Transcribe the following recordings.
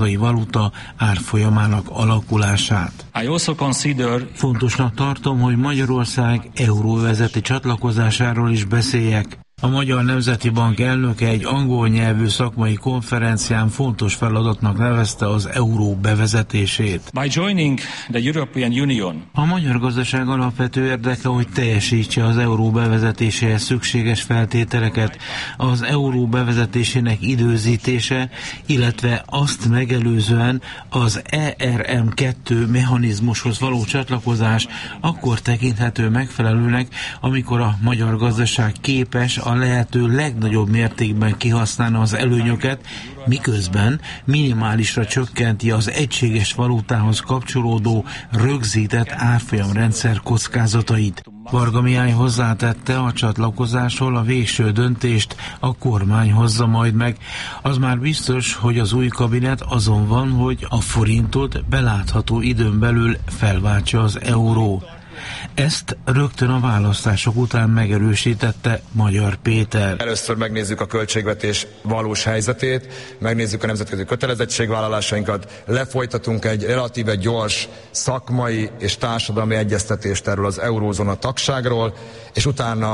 valuta árfolyamának alakulását. Fontosnak tartom, hogy Magyarország euróövezeti csatlakozásáról is beszéljek. A Magyar Nemzeti Bank elnöke egy angol nyelvű szakmai konferencián fontos feladatnak nevezte az euró bevezetését. A magyar gazdaság alapvető érdeke, hogy teljesítse az euró bevezetéséhez szükséges feltételeket. Az euró bevezetésének időzítése, illetve azt megelőzően az ERM2 mechanizmushoz való csatlakozás akkor tekinthető megfelelőnek, amikor a magyar gazdaság képes a lehető legnagyobb mértékben kihasználni az előnyöket, miközben minimálisra csökkenti az egységes valutához kapcsolódó rögzített árfolyamrendszer kockázatait. Varga Mihály hozzátette, a csatlakozásról a végső döntést a kormány hozza majd meg. Az már biztos, hogy az új kabinet azon van, hogy a forintot belátható időn belül felváltsa az euró. Ezt rögtön a választások után megerősítette Magyar Péter. Először megnézzük a költségvetés valós helyzetét, megnézzük a nemzetközi kötelezettségvállalásainkat, lefolytatunk egy relatíve gyors szakmai és társadalmi egyeztetést erről az eurózóna tagságról, és utána,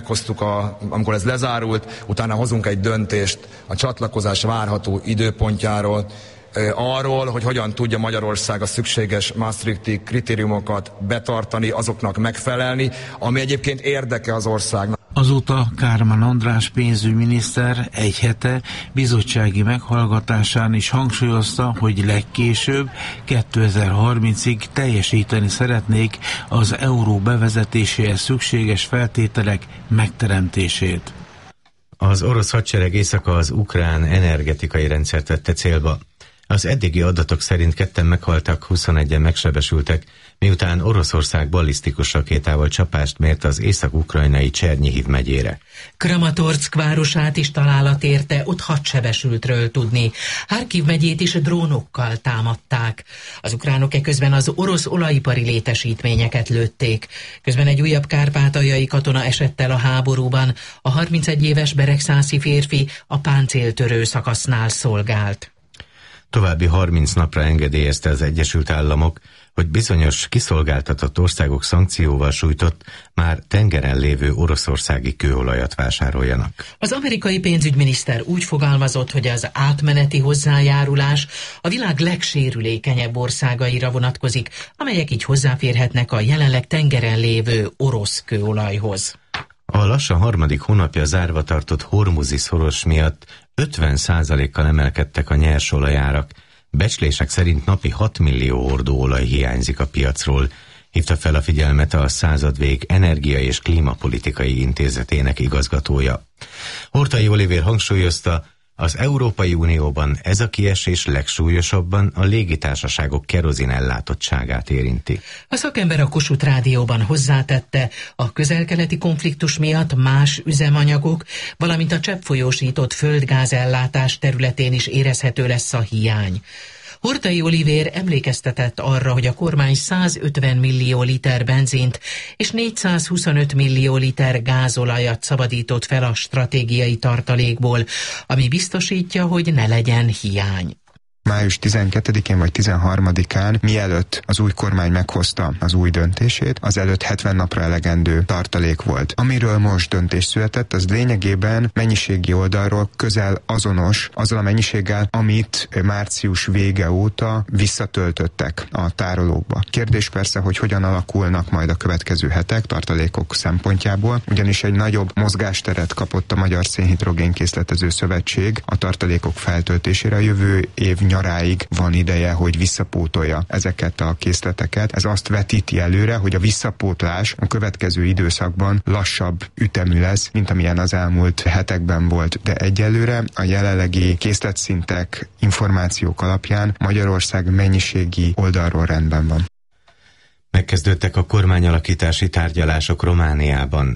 amikor ez lezárult, utána hozunk egy döntést a csatlakozás várható időpontjáról, arról, hogy hogyan tudja Magyarország a szükséges maastrichti kritériumokat betartani, azoknak megfelelni, ami egyébként érdeke az országnak. Azóta Kármán András pénzügyminiszter egy hete bizottsági meghallgatásán is hangsúlyozta, hogy legkésőbb 2030-ig teljesíteni szeretnék az euró bevezetéséhez szükséges feltételek megteremtését. Az orosz hadsereg éjszaka az ukrán energetikai rendszert vette célba. Az eddigi adatok szerint 2 meghaltak, 21-en megsebesültek, miután Oroszország ballisztikus rakétával csapást mért az észak-ukrajnai Csernyihiv megyére. Kramatorszk városát is találat érte, ott 6 sebesültről tudni. Harkiv megyét is drónokkal támadták. Az ukránok eközben az orosz olajipari létesítményeket lőtték. Közben egy újabb kárpátaljai katona esett el a háborúban. A 31 éves beregszászi férfi a páncéltörő szakasznál szolgált. További 30 napra engedélyezte az Egyesült Államok, hogy bizonyos kiszolgáltatott országok szankcióval sújtott, már tengeren lévő oroszországi kőolajat vásároljanak. Az amerikai pénzügyminiszter úgy fogalmazott, hogy az átmeneti hozzájárulás a világ legsérülékenyebb országaira vonatkozik, amelyek így hozzáférhetnek a jelenleg tengeren lévő orosz kőolajhoz. A lassan 3. hónapja zárva tartott Hormuzi szoros miatt 50%-kal emelkedtek a nyersolajárak. Becslések szerint napi 6 millió hordó olaj hiányzik a piacról, hívta fel a figyelmet a Századvég Energia- és Klímapolitikai Intézetének igazgatója. Horthy Olivér hangsúlyozta, az Európai Unióban ez a kiesés legsúlyosabban a légitársaságok kerozin ellátottságát érinti. A szakember a Kossuth Rádióban hozzátette, a közel-keleti konfliktus miatt más üzemanyagok, valamint a cseppfolyósított földgázellátás területén is érezhető lesz a hiány. Horthy Olivér emlékeztetett arra, hogy a kormány 150 millió liter benzint és 425 millió liter gázolajat szabadított fel a stratégiai tartalékból, ami biztosítja, hogy ne legyen hiány. Május 12-én vagy 13-án, mielőtt az új kormány meghozta az új döntését, azelőtt 70 napra elegendő tartalék volt. Amiről most döntés született, az lényegében mennyiségi oldalról közel azonos azzal a mennyiséggel, amit március vége óta visszatöltöttek a tárolókba. Kérdés persze, hogy hogyan alakulnak majd a következő hetek tartalékok szempontjából, ugyanis egy nagyobb mozgásteret kapott a Magyar Szénhidrogénkészletező Szövetség a tartalékok feltöltésére. A jövő év nyaráig van ideje, hogy visszapótolja ezeket a készleteket. Ez azt vetíti előre, hogy a visszapótlás a következő időszakban lassabb ütemű lesz, mint amilyen az elmúlt hetekben volt. De egyelőre a jelenlegi készletszintek, információk alapján Magyarország mennyiségi oldalról rendben van. Megkezdődtek a kormányalakítási tárgyalások Romániában.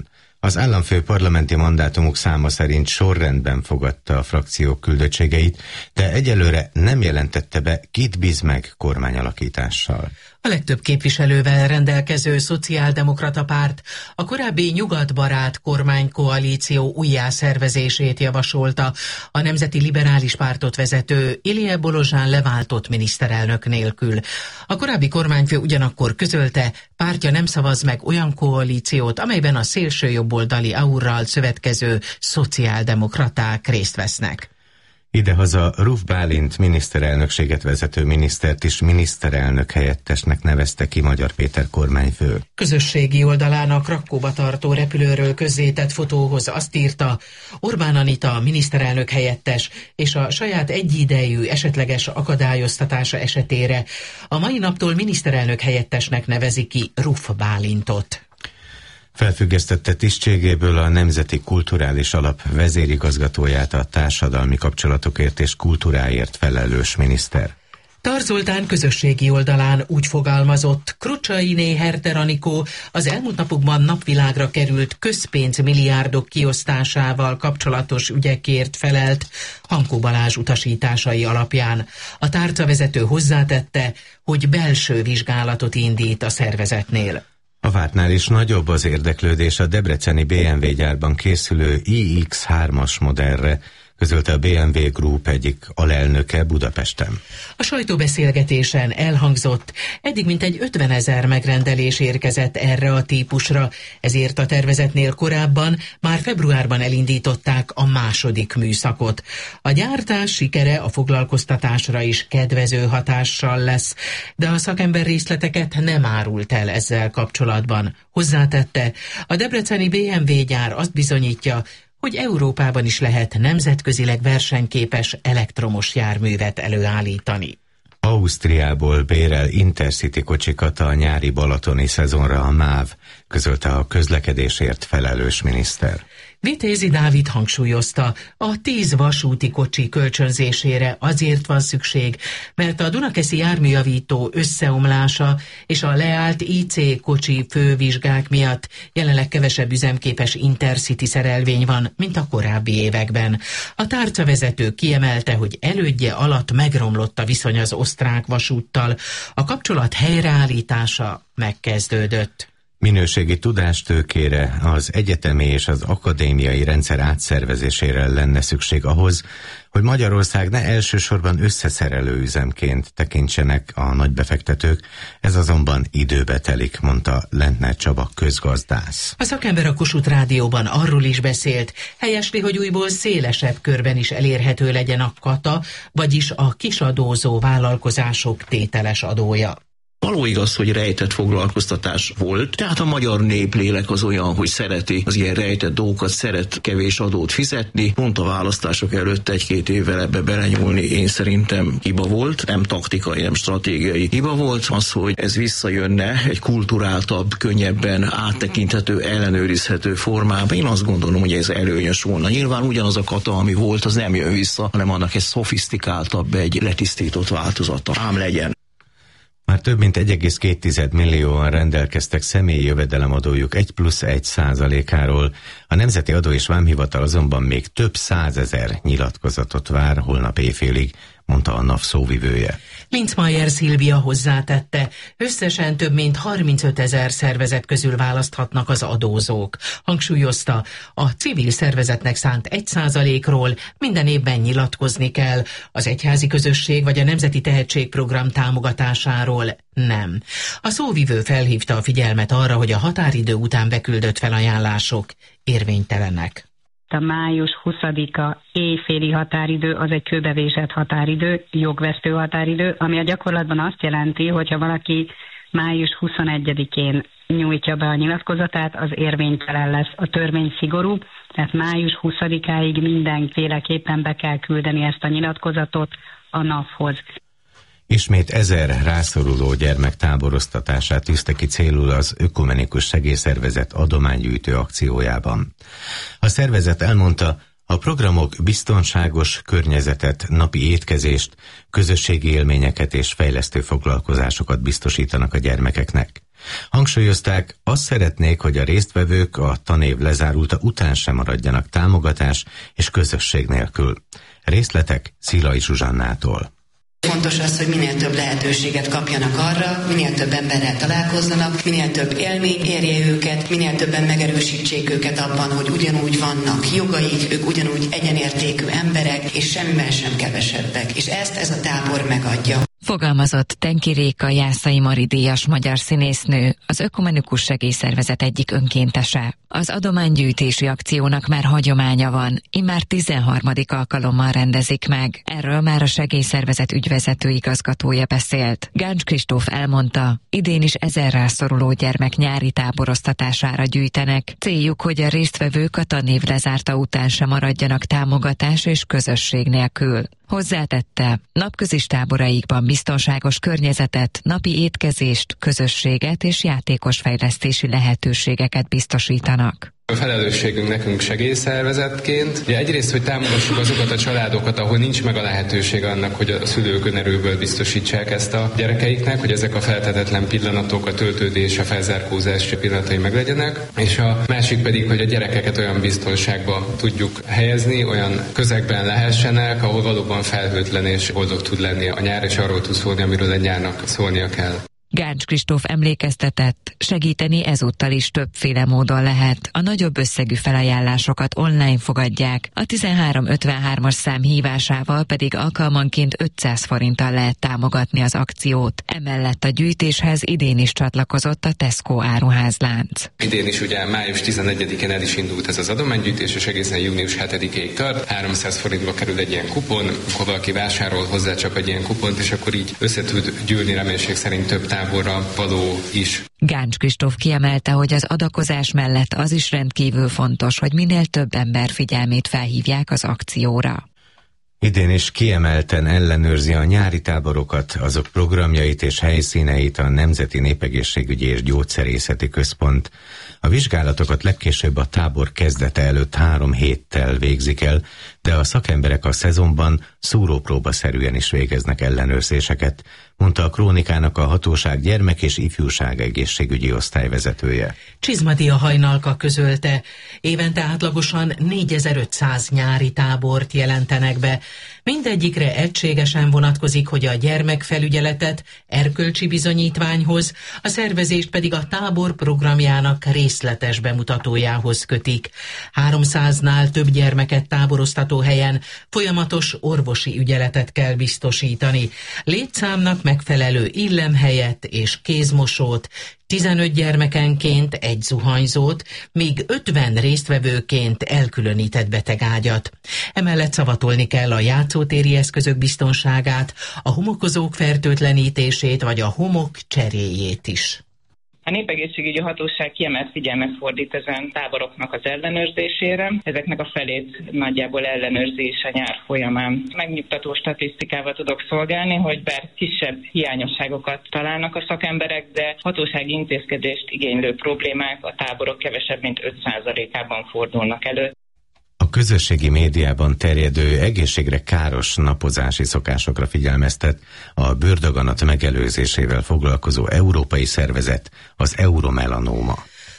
Az államfő parlamenti mandátumok száma szerint sorrendben fogadta a frakciók küldöttségeit, de egyelőre nem jelentette be, kit bíz meg kormányalakítással. A legtöbb képviselővel rendelkező szociáldemokrata párt a korábbi nyugatbarát kormánykoalíció újjászervezését javasolta. A Nemzeti Liberális Pártot vezető Ilije Bolozsán leváltott miniszterelnök nélkül. A korábbi kormányfő ugyanakkor közölte, pártja nem szavaz meg olyan koalíciót, amelyben a szélsőjobboldali AUR-ral szövetkező szociáldemokraták részt vesznek. Idehaza Ruf Bálint miniszterelnökséget vezető minisztert is miniszterelnök helyettesnek nevezte ki Magyar Péter kormányfő. Közösségi oldalán a Krakkóba tartó repülőről közzétett fotóhoz azt írta, Orbán Anita miniszterelnök helyettes és a saját egyidejű esetleges akadályoztatása esetére a mai naptól miniszterelnök helyettesnek nevezi ki Ruf Bálintot. Felfüggesztette tisztségéből a Nemzeti Kulturális Alap vezérigazgatóját, a társadalmi kapcsolatokért és kultúráért felelős miniszter. Tar Zoltán közösségi oldalán úgy fogalmazott, Krucsainé Herter Anikó az elmúlt napokban napvilágra került közpénzmilliárdok kiosztásával kapcsolatos ügyekért felelt Hankó Balázs utasításai alapján. A tárcavezető hozzátette, hogy belső vizsgálatot indít a szervezetnél. A vártnál is nagyobb az érdeklődés a debreceni BMW gyárban készülő iX3-as modellre, közölte a BMW Group egyik alelnöke Budapesten. A sajtóbeszélgetésen elhangzott, eddig mintegy 50 000 megrendelés érkezett erre a típusra, ezért a tervezetnél korábban már februárban elindították a második műszakot. A gyártás sikere a foglalkoztatásra is kedvező hatással lesz, de a szakember részleteket nem árult el ezzel kapcsolatban. Hozzátette, a debreceni BMW gyár azt bizonyítja, hogy Európában is lehet nemzetközileg versenyképes elektromos járművet előállítani. Ausztriából bérel Intercity kocsikat a nyári balatoni szezonra a MÁV, közölte a közlekedésért felelős miniszter. Vitézi Dávid hangsúlyozta, a 10 vasúti kocsi kölcsönzésére azért van szükség, mert a Dunakeszi járműjavító összeomlása és a leállt IC kocsi fővizsgák miatt jelenleg kevesebb üzemképes Intercity szerelvény van, mint a korábbi években. A tárcavezető kiemelte, hogy elődje alatt megromlott a viszony az osztrák vasúttal, a kapcsolat helyreállítása megkezdődött. Minőségi tudástőkére, az egyetemi és az akadémiai rendszer átszervezésére lenne szükség ahhoz, hogy Magyarország ne elsősorban összeszerelő üzemként tekintsenek a nagybefektetők, ez azonban időbe telik, mondta Lentner Csaba közgazdász. A szakember a Kossuth Rádióban arról is beszélt, helyesli, hogy újból szélesebb körben is elérhető legyen a kata, vagyis a kisadózó vállalkozások tételes adója. Való igaz, hogy rejtett foglalkoztatás volt, tehát a magyar néplélek az olyan, hogy szereti az ilyen rejtett dolgokat, szeret kevés adót fizetni. Pont a választások előtt 1-2 évvel ebbe belenyúlni én szerintem hiba volt, nem taktikai, nem stratégiai hiba volt. Az, hogy ez visszajönne egy kulturáltabb, könnyebben áttekinthető, ellenőrizhető formában, én azt gondolom, hogy ez előnyös volna. Nyilván ugyanaz a kata, ami volt, az nem jön vissza, hanem annak egy szofisztikáltabb, egy letisztított változata. Ám legyen. Már több mint 1,2 millióan rendelkeztek személyi jövedelemadójuk 1+1%-áról. A Nemzeti Adó és Vámhivatal azonban még több 100 000 nyilatkozatot vár holnap éjfélig, mondta a NAV szóvivője. Linzmeier Szilvia hozzátette, összesen több mint 35 000 szervezet közül választhatnak az adózók. Hangsúlyozta, a civil szervezetnek szánt 1%-ról minden évben nyilatkozni kell, az egyházi közösség vagy a Nemzeti Tehetségprogram támogatásáról nem. A szóvivő felhívta a figyelmet arra, hogy a határidő után beküldött felajánlások érvénytelenek. A május 20-a éjféli határidő az egy kőbevésett határidő, jogvesztő határidő, ami a gyakorlatban azt jelenti, hogyha valaki május 21-én nyújtja be a nyilatkozatát, az érvénytelen lesz. A törvény szigorú, tehát május 20-áig mindenféleképpen be kell küldeni ezt a nyilatkozatot a NAV-hoz. Ismét 1000 rászoruló gyermek táboroztatását tűzte ki célul az Ökumenikus Segélyszervezet adománygyűjtő akciójában. A szervezet elmondta, a programok biztonságos környezetet, napi étkezést, közösségi élményeket és fejlesztő foglalkozásokat biztosítanak a gyermekeknek. Hangsúlyozták, azt szeretnék, hogy a résztvevők a tanév lezárulta után sem maradjanak támogatás és közösség nélkül. Részletek Szilai Zsuzsannától. Fontos az, hogy minél több lehetőséget kapjanak arra, minél több emberrel találkozzanak, minél több élmény érje őket, minél többen megerősítsék őket abban, hogy ugyanúgy vannak jogaik, ők ugyanúgy egyenértékű emberek, és semmivel sem kevesebbek. És ezt ez a tábor megadja. Fogalmazott Tenki Réka Jászai Mari díjas magyar színésznő, az Ökumenikus Segélyszervezet egyik önkéntese. Az adománygyűjtési akciónak már hagyománya van, immár 13. alkalommal rendezik meg. Erről már a segélyszervezet ügyvezető igazgatója beszélt. Gáncs Kristóf elmondta, idén is 1000 rászoruló gyermek nyári táboroztatására gyűjtenek. Céljuk, hogy a résztvevők a tanév lezárta után sem maradjanak támogatás és közösség nélkül. Hozzátette, napközis táboraikban biztonságos környezetet, napi étkezést, közösséget és játékos fejlesztési lehetőségeket biztosítanak. A felelősségünk nekünk segélyszervezetként, ugye egyrészt, hogy támogassuk azokat a családokat, ahol nincs meg a lehetőség annak, hogy a szülők önerőből biztosítsák ezt a gyerekeiknek, hogy ezek a feltetetlen pillanatok, a töltődés, a felzárkózás pillanatai meglegyenek, és a másik pedig, hogy a gyerekeket olyan biztonságba tudjuk helyezni, olyan közegben lehessenek, ahol valóban felhőtlen és boldog tud lenni a nyár, és arról tud szólni, amiről egy nyárnak szólnia kell. Gáncs Kristóf emlékeztetett, segíteni ezúttal is többféle módon lehet. A nagyobb összegű felajánlásokat online fogadják, a 1353-as szám hívásával pedig alkalmanként 500 forinttal lehet támogatni az akciót. Emellett a gyűjtéshez idén is csatlakozott a Tesco áruházlánc. Idén is ugye május 11-én el is indult ez az adománygyűjtés, és egészen június 7-ig tart. 300 forintba kerül egy ilyen kupon, ha valaki vásárol hozzá csak egy ilyen kupont, és akkor így össze tud gyűlni reménység szerint több táborra való is. Gáncs Kristóf kiemelte, hogy az adakozás mellett az is rendkívül fontos, hogy minél több ember figyelmét felhívják az akcióra. Idén is kiemelten ellenőrzi a nyári táborokat, azok programjait és helyszíneit a Nemzeti Népegészségügyi és Gyógyszerészeti Központ. A vizsgálatokat legkésőbb a tábor kezdete előtt 3 héttel végzik el, de a szakemberek a szezonban szúrópróbaszerűen is végeznek ellenőrzéseket, mondta a Krónikának a hatóság gyermek- és ifjúság egészségügyi osztályvezetője. Csizmadia Hajnalka közölte, évente átlagosan 4500 nyári tábort jelentenek be. Mindegyikre egységesen vonatkozik, hogy a gyermekfelügyeletet erkölcsi bizonyítványhoz, a szervezést pedig a tábor programjának részletes bemutatójához kötik. 300-nál több gyermeket táboroztató helyen folyamatos orvosi ügyeletet kell biztosítani. Létszámnak megfelelő illemhelyet és kézmosót, 15 gyermekenként egy zuhanyzót, míg 50 résztvevőként elkülönített betegágyat. Emellett szavatolni kell a játszótéri eszközök biztonságát, a homokozók fertőtlenítését vagy a homok cseréjét is. A Népegészségügyi Hatóság kiemelt figyelmet fordít ezen táboroknak az ellenőrzésére. Ezeknek a felét nagyjából ellenőrzés a nyár folyamán. Megnyugtató statisztikával tudok szolgálni, hogy bár kisebb hiányosságokat találnak a szakemberek, de hatósági intézkedést igénylő problémák a táborok kevesebb mint 5%-ában fordulnak elő. A közösségi médiában terjedő egészségre káros napozási szokásokra figyelmeztet a bőrdaganat megelőzésével foglalkozó európai szervezet, az Euromelanoma.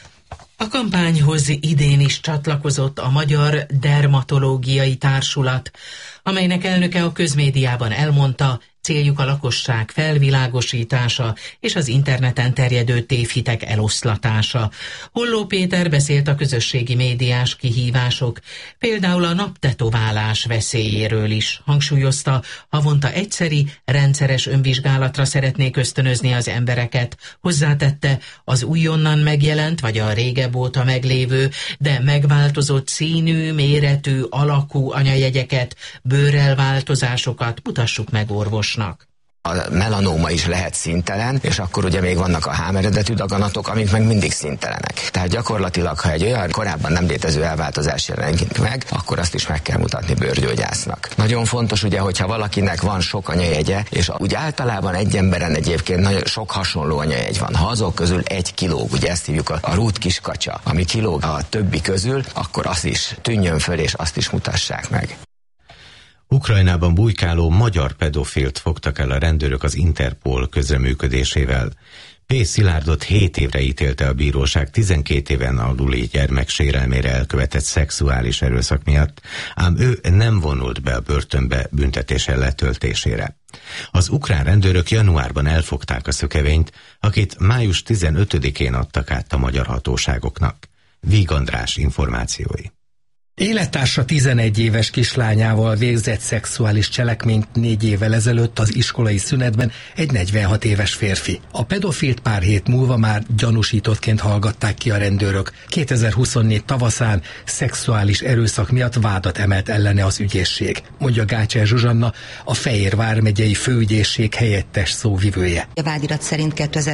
A kampányhoz idén is csatlakozott a Magyar Dermatológiai Társulat, amelynek elnöke a közmédiában elmondta, céljuk a lakosság felvilágosítása és az interneten terjedő tévhitek eloszlatása. Holló Péter beszélt a közösségi médiás kihívások, például a naptetoválás veszélyéről is. Hangsúlyozta, havonta egyszeri, rendszeres önvizsgálatra szeretnék ösztönözni az embereket. Hozzátette, az újonnan megjelent, vagy a régebb óta meglévő, de megváltozott színű, méretű, alakú anyajegyeket, bőrelváltozásokat mutassuk meg orvosnak. A melanóma is lehet színtelen, és akkor ugye még vannak a hámeredetű daganatok, amik meg mindig színtelenek. Tehát gyakorlatilag, ha egy olyan korábban nem létező elváltozás jelenik meg, akkor azt is meg kell mutatni bőrgyógyásznak. Nagyon fontos ugye, hogyha valakinek van sok anyajegye, és úgy általában egy emberen egyébként nagyon sok hasonló anyajegy van. Ha azok közül 1 kilóg, ugye ezt hívjuk a rút kiskacsa, ami kilóg a többi közül, akkor az is tűnjön föl, és azt is mutassák meg. Ukrajnában bujkáló magyar pedofilt fogtak el a rendőrök az Interpol közreműködésével. P. Szilárdot 7 évre ítélte a bíróság 12 éven aluli gyermek sérelmére elkövetett szexuális erőszak miatt, ám ő nem vonult be a börtönbe büntetése letöltésére. Az ukrán rendőrök januárban elfogták a szökevényt, akit május 15-én adtak át a magyar hatóságoknak. Víg András információi. Élettársa 11 éves kislányával végzett szexuális cselekményt 4 évvel ezelőtt az iskolai szünetben egy 46 éves férfi. A pedofilt pár hét múlva már gyanúsítottként hallgatták ki a rendőrök. 2024 tavaszán szexuális erőszak miatt vádat emelt ellene az ügyészség, mondja Gácser Zsuzsanna, a Fejér vármegyei főügyészség helyettes szóvivője. A vádirat szerint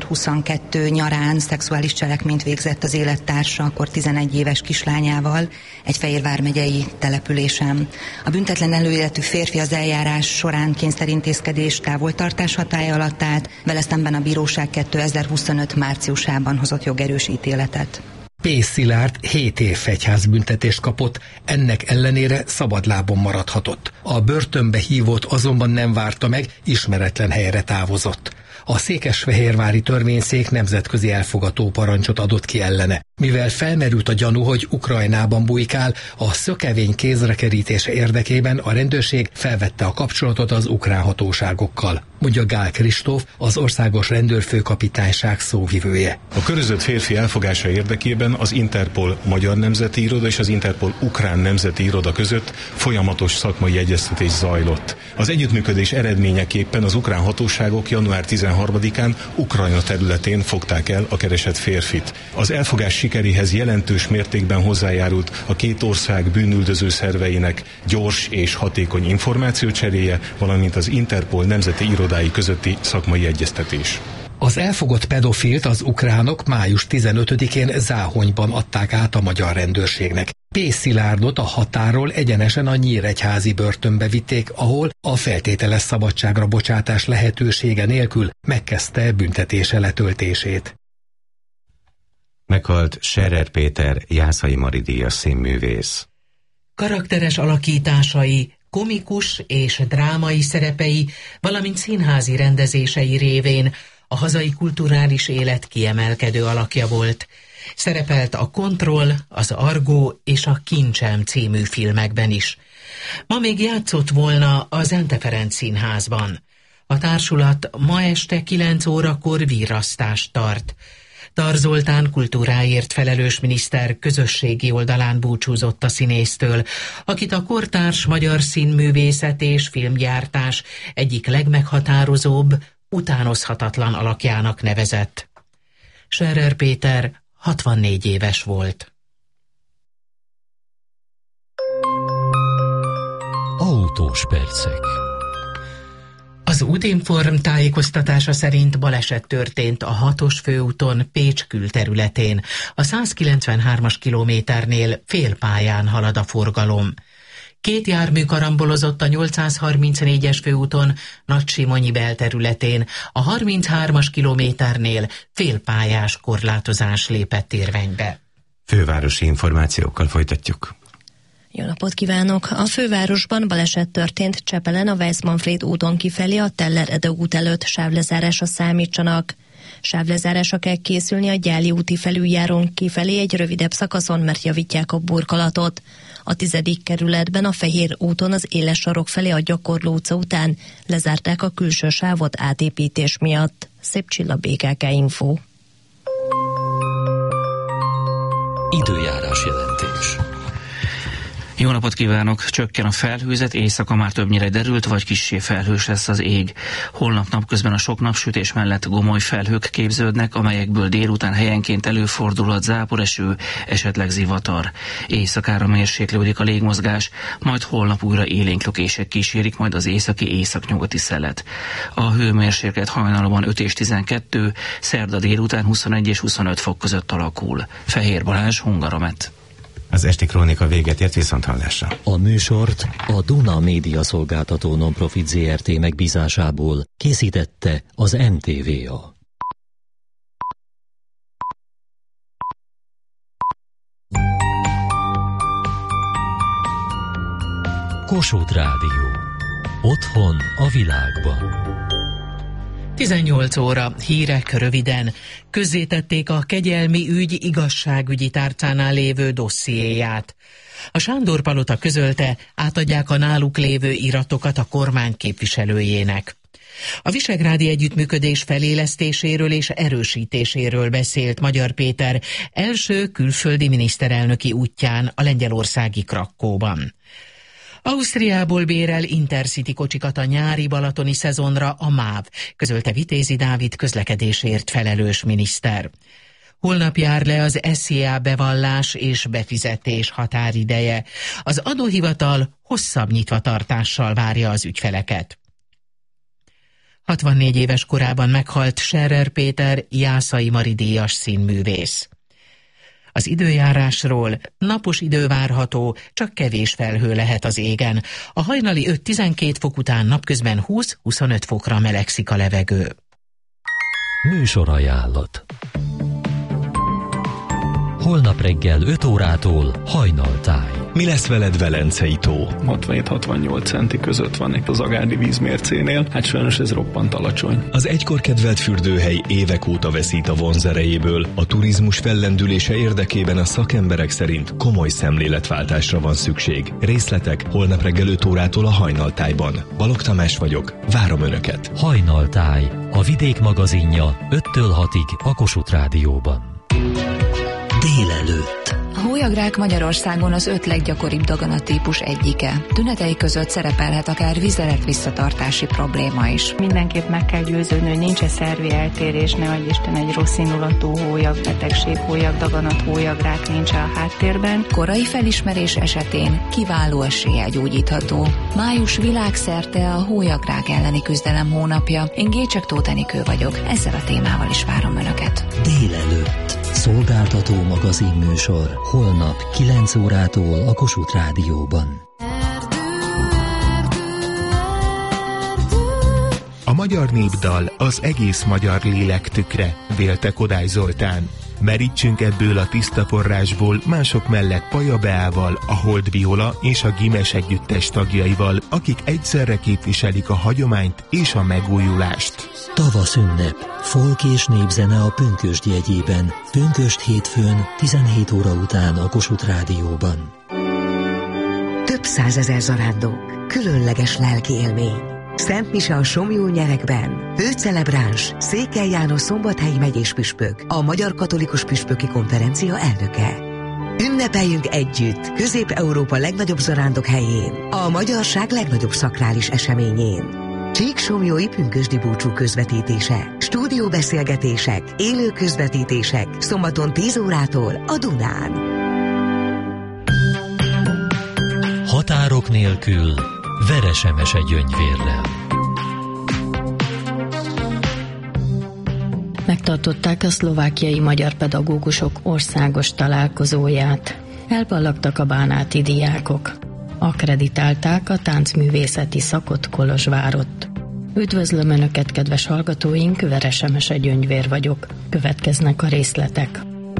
2022 nyarán szexuális cselekményt végzett az élettársa, akkor 11 éves kislányával egy Fejér vármegyei településen. A büntetlen előéletű férfi az eljárás során kényszerintézkedés távoltartás hatálya alatt állt, vele szemben a bíróság 2025 márciusában hozott jogerős ítéletet. P. Szilárd 7 év fegyházbüntetést kapott, ennek ellenére szabadlábon maradhatott. A börtönbe hívót azonban nem várta meg, ismeretlen helyre távozott. A székesfehérvári törvényszék nemzetközi elfogató parancsot adott ki ellene. Mivel felmerült a gyanú, hogy Ukrajnában bujkál, a szökevény kézrekerítése érdekében a rendőrség felvette a kapcsolatot az ukrán hatóságokkal, mondja Gál Kristóf, az országos rendőrfőkapitányság szóvivője. A körözött férfi elfogása érdekében az Interpol Magyar Nemzeti Iroda és az Interpol Ukrán Nemzeti Iroda között folyamatos szakmai egyeztetés zajlott. Az együttműködés eredményeképpen az ukrán hatóságok január 13-án Ukrajna területén fogták el a keresett férfit. Az elfogás sikeréhez jelentős mértékben hozzájárult a két ország bűnüldöző szerveinek gyors és hatékony információcseréje, valamint az Interpol nemzeti irodái közötti szakmai egyeztetés. Az elfogott pedofilt az ukránok május 15-én Záhonyban adták át a magyar rendőrségnek. P. Szilárdot a határól egyenesen a nyíregyházi börtönbe vitték, ahol a feltételes szabadságra bocsátás lehetősége nélkül megkezdte büntetése letöltését. Meghalt Scherer Péter Jászai Mari díjas színművész. Karakteres alakításai, komikus és drámai szerepei, valamint színházi rendezései révén a hazai kulturális élet kiemelkedő alakja volt. Szerepelt a Kontroll, az Argó és a Kincsem című filmekben is. Ma még játszott volna a Zente Ferenc Színházban. A társulat ma este 9 órakor virrasztást tart. Tar Zoltán kultúráért felelős miniszter közösségi oldalán búcsúzott a színésztől, akit a kortárs magyar színművészet és filmgyártás egyik legmeghatározóbb, utánozhatatlan alakjának nevezett. Scherer Péter 64 éves volt. Autós percek. Az Útinform tájékoztatása szerint baleset történt a 6-os főúton Pécs külterületén. A 193-as kilométernél félpályán halad a forgalom. 2 jármű karambolozott a 834-es főúton Nagysimonyi belterületén, a 33-as kilométernél félpályás korlátozás lépett érvénybe. Fővárosi információkkal folytatjuk. Jó napot kívánok! A fővárosban baleset történt Csepelen a Weiss-Manfréd úton kifelé a Teller-Ede út előtt, sávlezárásra számítsanak. Sávlezárásra kell készülni a Gyáli úti felüljárón kifelé egy rövidebb szakaszon, mert javítják a burkolatot. A 10. kerületben a Fehér úton az Éles sarok felé a Gyakorló utca után lezárták a külső sávot átépítés miatt. Szép Csilla, BKK Info. Időjárás jelentés. Jó napot kívánok! Csökken a felhőzet, éjszaka már többnyire derült, vagy kissé felhős lesz az ég. Holnap napközben a sok napsütés mellett gomoly felhők képződnek, amelyekből délután helyenként előfordulhat záporeső, esetleg zivatar. Éjszakára mérséklődik a légmozgás, majd holnap újra élénk lökések kísérik majd az északi északnyugati szelet. A hőmérséklet hajnalban 5 és 12, szerda délután 21 és 25 fok között alakul. Fehér Balázs, Hungaromet. Az esti krónika véget ért, viszonthallásra. A műsort a Duna Média Szolgáltató Nonprofit Zrt. Megbízásából készítette az NTVA. Kossuth Rádió. Otthon a világban. 18 óra, hírek röviden. Közzétették a kegyelmi ügy igazságügyi tárcánál lévő dossziéját. A Sándor-palota közölte, átadják a náluk lévő iratokat a kormány képviselőjének. A visegrádi együttműködés felélesztéséről és erősítéséről beszélt Magyar Péter első külföldi miniszterelnöki útján a lengyelországi Krakkóban. Ausztriából bérel Intercity kocsikat a nyári balatoni szezonra a MÁV, közölte Vitézi Dávid közlekedésért felelős miniszter. Holnap jár le az SZIA bevallás és befizetés határideje. Az adóhivatal hosszabb nyitvatartással várja az ügyfeleket. 64 éves korában meghalt Scherer Péter Jászai Mari díjas színművész. Az időjárásról: napos idő várható, csak kevés felhő lehet az égen. A hajnali 5-12 fok után napközben 20-25 fokra melegszik a levegő. Műsorajánlat. Holnap reggel 5 órától Hajnaltáj. Mi lesz veled Velencei tó? 67-68 centi között van itt az agárdi vízmércénél, hát sajnos ez roppant alacsony. Az egykor kedvelt fürdőhely évek óta veszít a vonzerejéből. A turizmus fellendülése érdekében a szakemberek szerint komoly szemléletváltásra van szükség. Részletek holnap reggel 5 órától a Hajnaltájban. Balogh Tamás vagyok, várom Önöket. Hajnaltáj, a Vidék magazinja 5-től 6-ig a Kossuth Rádióban. Délelőtt. A hólyagrák Magyarországon az 5 leggyakoribb daganatípus egyike. Tünetei között szerepelhet akár vizelet-visszatartási probléma is. Mindenképp meg kell győződni, hogy nincs szervi eltérés, ne adj Isten egy rossz indulatú hólyagbetegség, hólyagdaganat, hólyagrák nincs a háttérben. Korai felismerés esetén kiváló eséllyel gyógyítható. Május világszerte a hólyagrák elleni küzdelem hónapja. Én Gécsek Tóth Enikő vagyok, ezzel a témával is várom Önöket. Délelőtt. Szolgáltató magazinműsor holnap 9 órától a Kossuth Rádióban. A magyar népdal az egész magyar lélek tükre, vélte Kodály Zoltán. Merítsünk ebből a tiszta forrásból mások mellett Paja Beával, a Hold Viola és a Gimes együttes tagjaival, akik egyszerre képviselik a hagyományt és a megújulást. Tavaszünnep, folk és népzene a Pünkösd jegyében. Pünkösd hétfőn 17 óra után a Kossuth Rádióban. Több százezer zarándok, különleges lelki élmény. Szent Mise a Somlyó-nyerekben. Főcelebráns Székely János szombathelyi megyés püspök, a Magyar Katolikus Püspöki Konferencia elnöke. Ünnepeljünk együtt Közép-Európa legnagyobb zarándok helyén, a magyarság legnagyobb szakrális eseményén. Csíksomlyói pünkösdi búcsú közvetítése, stúdióbeszélgetések, élő közvetítések, szombaton 10 órától a Dunán. Határok nélkül Veresemese Gyöngyvérrel. Megtartották a szlovákiai magyar pedagógusok országos találkozóját. Elballagtak a bánáti diákok. Akkreditálták a táncművészeti szakot Kolozsvárott. Üdvözlöm Önöket, kedves hallgatóink, Veresemese Gyöngyvér vagyok. Következnek a részletek.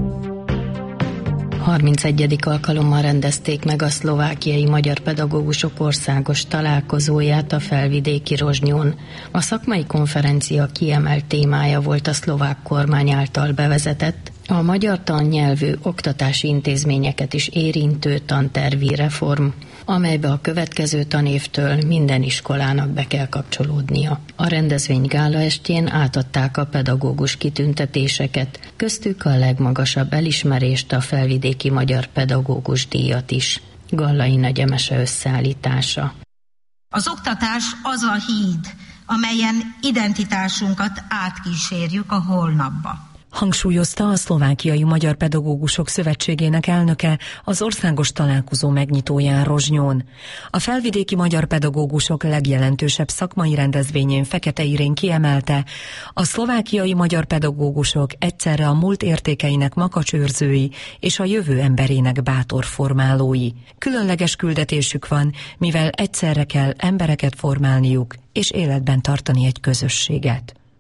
31. alkalommal rendezték meg a szlovákiai magyar pedagógusok országos találkozóját a felvidéki Rozsnyón. A szakmai konferencia kiemelt témája volt a szlovák kormány által bevezetett, a magyar tannyelvű oktatási intézményeket is érintő tantervi reform, amelybe a következő tanévtől minden iskolának be kell kapcsolódnia. A rendezvény gálaestjén átadták a pedagógus kitüntetéseket, köztük a legmagasabb elismerést, a felvidéki magyar pedagógus díjat is. Gallai Nagy Emese összeállítása. Az oktatás az a híd, amelyen identitásunkat átkísérjük a holnapba. Hangsúlyozta a Szlovákiai Magyar Pedagógusok Szövetségének elnöke az országos találkozó megnyitóján Rozsnyón. A felvidéki magyar pedagógusok legjelentősebb szakmai rendezvényén Fekete Irén kiemelte, a szlovákiai magyar pedagógusok egyszerre a múlt értékeinek makacsőrzői és a jövő emberének bátor formálói. Különleges küldetésük van, mivel egyszerre kell embereket formálniuk és életben tartani egy közösséget.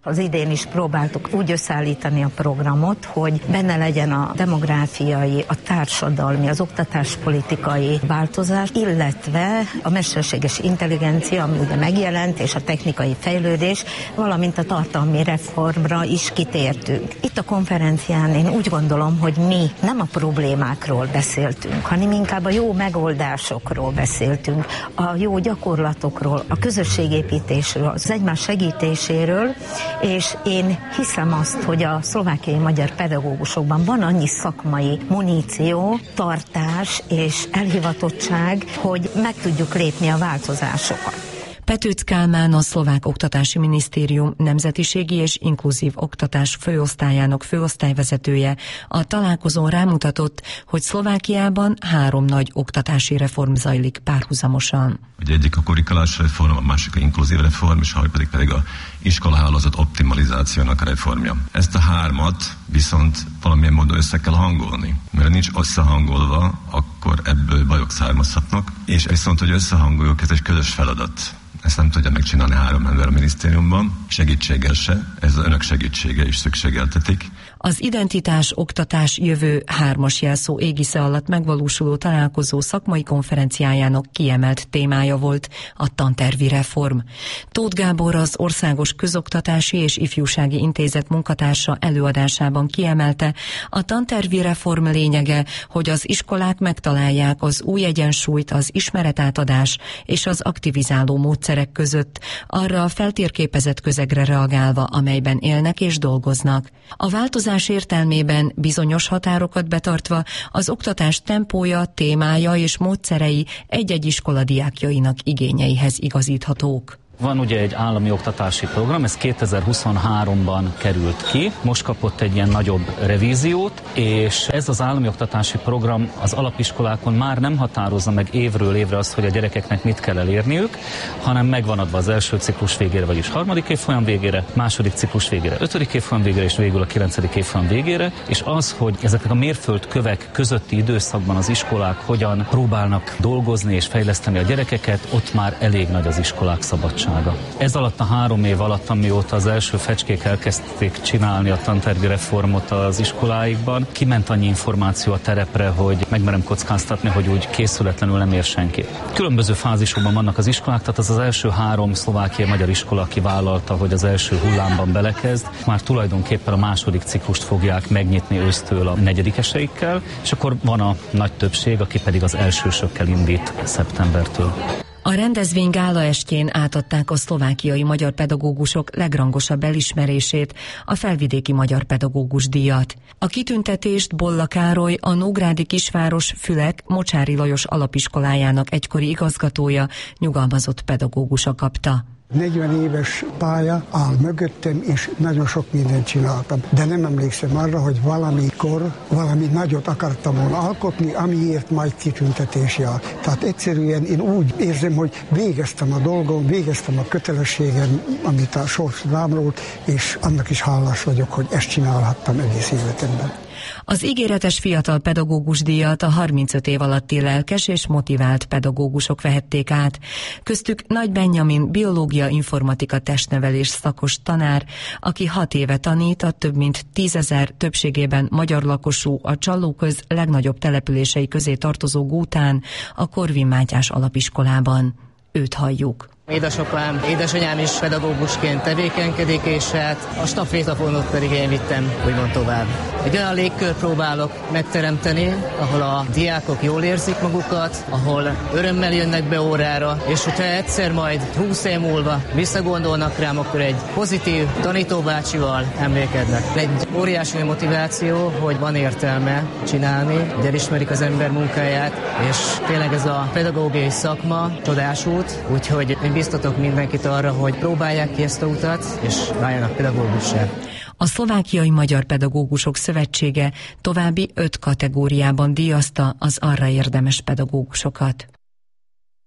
Az idén is próbáltuk úgy összeállítani a programot, hogy benne legyen a demográfiai, a társadalmi, az oktatáspolitikai változás, illetve a mesterséges intelligencia, ami ugye megjelent, és a technikai fejlődés, valamint a tartalmi reformra is kitértünk. Itt a konferencián én úgy gondolom, hogy mi nem a problémákról beszéltünk, hanem inkább a jó megoldásokról beszéltünk, a jó gyakorlatokról, a közösségépítésről, az egymás segítéséről, és én hiszem azt, hogy a szlovákiai magyar pedagógusokban van annyi szakmai muníció, tartás és elhivatottság, hogy meg tudjuk lépni a változásokat. Petőc Kálmán, a Szlovák Oktatási Minisztérium nemzetiségi és inkluzív oktatás főosztályának főosztályvezetője a találkozón rámutatott, hogy Szlovákiában 3 nagy oktatási reform zajlik párhuzamosan. Ugye egyik a kurikulás reform, a másik a inkluzív reform, és a harmadik pedig a iskolahálózat optimalizációnak a reformja. Ezt a 3 viszont valamilyen módon össze kell hangolni. Mert nincs összehangolva, akkor ebből bajok származhatnak, és viszont, hogy összehangoljuk, ez egy közös feladat. Ezt nem tudja megcsinálni 3 ember a minisztériumban, segítséggel se, ez az önök segítsége is szükségeltetik. Az identitás, oktatás, jövő 3-as jelszó égisze alatt megvalósuló találkozó szakmai konferenciájának kiemelt témája volt a tantervi reform. Tóth Gábor, az Országos Közoktatási és Ifjúsági Intézet munkatársa előadásában kiemelte, a tantervi reform lényege, hogy az iskolák megtalálják az új egyensúlyt az ismeretátadás és az aktivizáló módszerek között, arra a feltérképezett közegre reagálva, amelyben élnek és dolgoznak. A változás értelmében bizonyos határokat betartva az oktatás tempója, témája és módszerei egy-egy iskola diákjainak igényeihez igazíthatók. Van ugye egy állami oktatási program, ez 2023-ban került ki, most kapott egy ilyen nagyobb revíziót, és ez az állami oktatási program az alapiskolákon már nem határozza meg évről évre azt, hogy a gyerekeknek mit kell elérniük, hanem megvan adva az első ciklus végére, vagyis 3. évfolyam végére, második ciklus végére, 5. évfolyam végére, és végül a 9. évfolyam végére, és az, hogy ezeknek a mérföldkövek közötti időszakban az iskolák hogyan próbálnak dolgozni és fejleszteni a gyerekeket, ott már elég nagy az iskolák szabadsága. Ez alatt a 3 év alatt, amióta az első fecskék elkezdték csinálni a tantervi reformot az iskoláikban, kiment annyi információ a terepre, hogy megmerem kockáztatni, hogy úgy készületlenül nem ér senki. Különböző fázisokban vannak az iskolák, tehát az első 3 szlovákiai magyar iskola, aki vállalta, hogy az első hullámban belekezd, már tulajdonképpen a második ciklust fogják megnyitni ősztől a 4-eseikkel, és akkor van a nagy többség, aki pedig az elsősökkel indít szeptembertől. A rendezvény gálaestjén átadták a szlovákiai magyar pedagógusok legrangosabb elismerését, a felvidéki magyar pedagógus díjat. A kitüntetést Bolla Károly, a nógrádi kisváros Fülek Mocsáry Lajos alapiskolájának egykori igazgatója, nyugalmazott pedagógusa kapta. 40 éves pálya áll mögöttem, és nagyon sok mindent csináltam. De nem emlékszem arra, hogy valamikor valami nagyot akartam volna alkotni, amiért majd kitüntetés jár. Tehát egyszerűen én úgy érzem, hogy végeztem a dolgom, végeztem a kötelességem, amit a sors rám rólt, és annak is hálás vagyok, hogy ezt csinálhattam egész életemben. Az ígéretes fiatal pedagógus díjat a 35 év alatti lelkes és motivált pedagógusok vehették át. Köztük Nagy Benjamin biológia, informatika, testnevelés szakos tanár, aki 6 éve tanít a több mint 10 000 többségében magyar lakosú, a Csallóköz legnagyobb települései közé tartozó Gútán, a Korvin Mátyás alapiskolában. Őt halljuk. Édesapám, édesanyám is pedagógusként tevékenykedik, és hát a stafétafonot pedig én vittem úgymond tovább. Egy olyan légkört próbálok megteremteni, ahol a diákok jól érzik magukat, ahol örömmel jönnek be órára, és hogyha egyszer majd 20 év múlva visszagondolnak rám, akkor egy pozitív tanítóbácsival emlékednek. Egy óriási motiváció, hogy van értelme csinálni, hogy elismerik az ember munkáját, és tényleg ez a pedagógiai szakma csodás út, úgyhogy biztatok mindenkit arra, hogy próbálják ki ezt a utat, és váljanak pedagógussá. A Szlovákiai Magyar Pedagógusok Szövetsége további 5 kategóriában díjazta az arra érdemes pedagógusokat.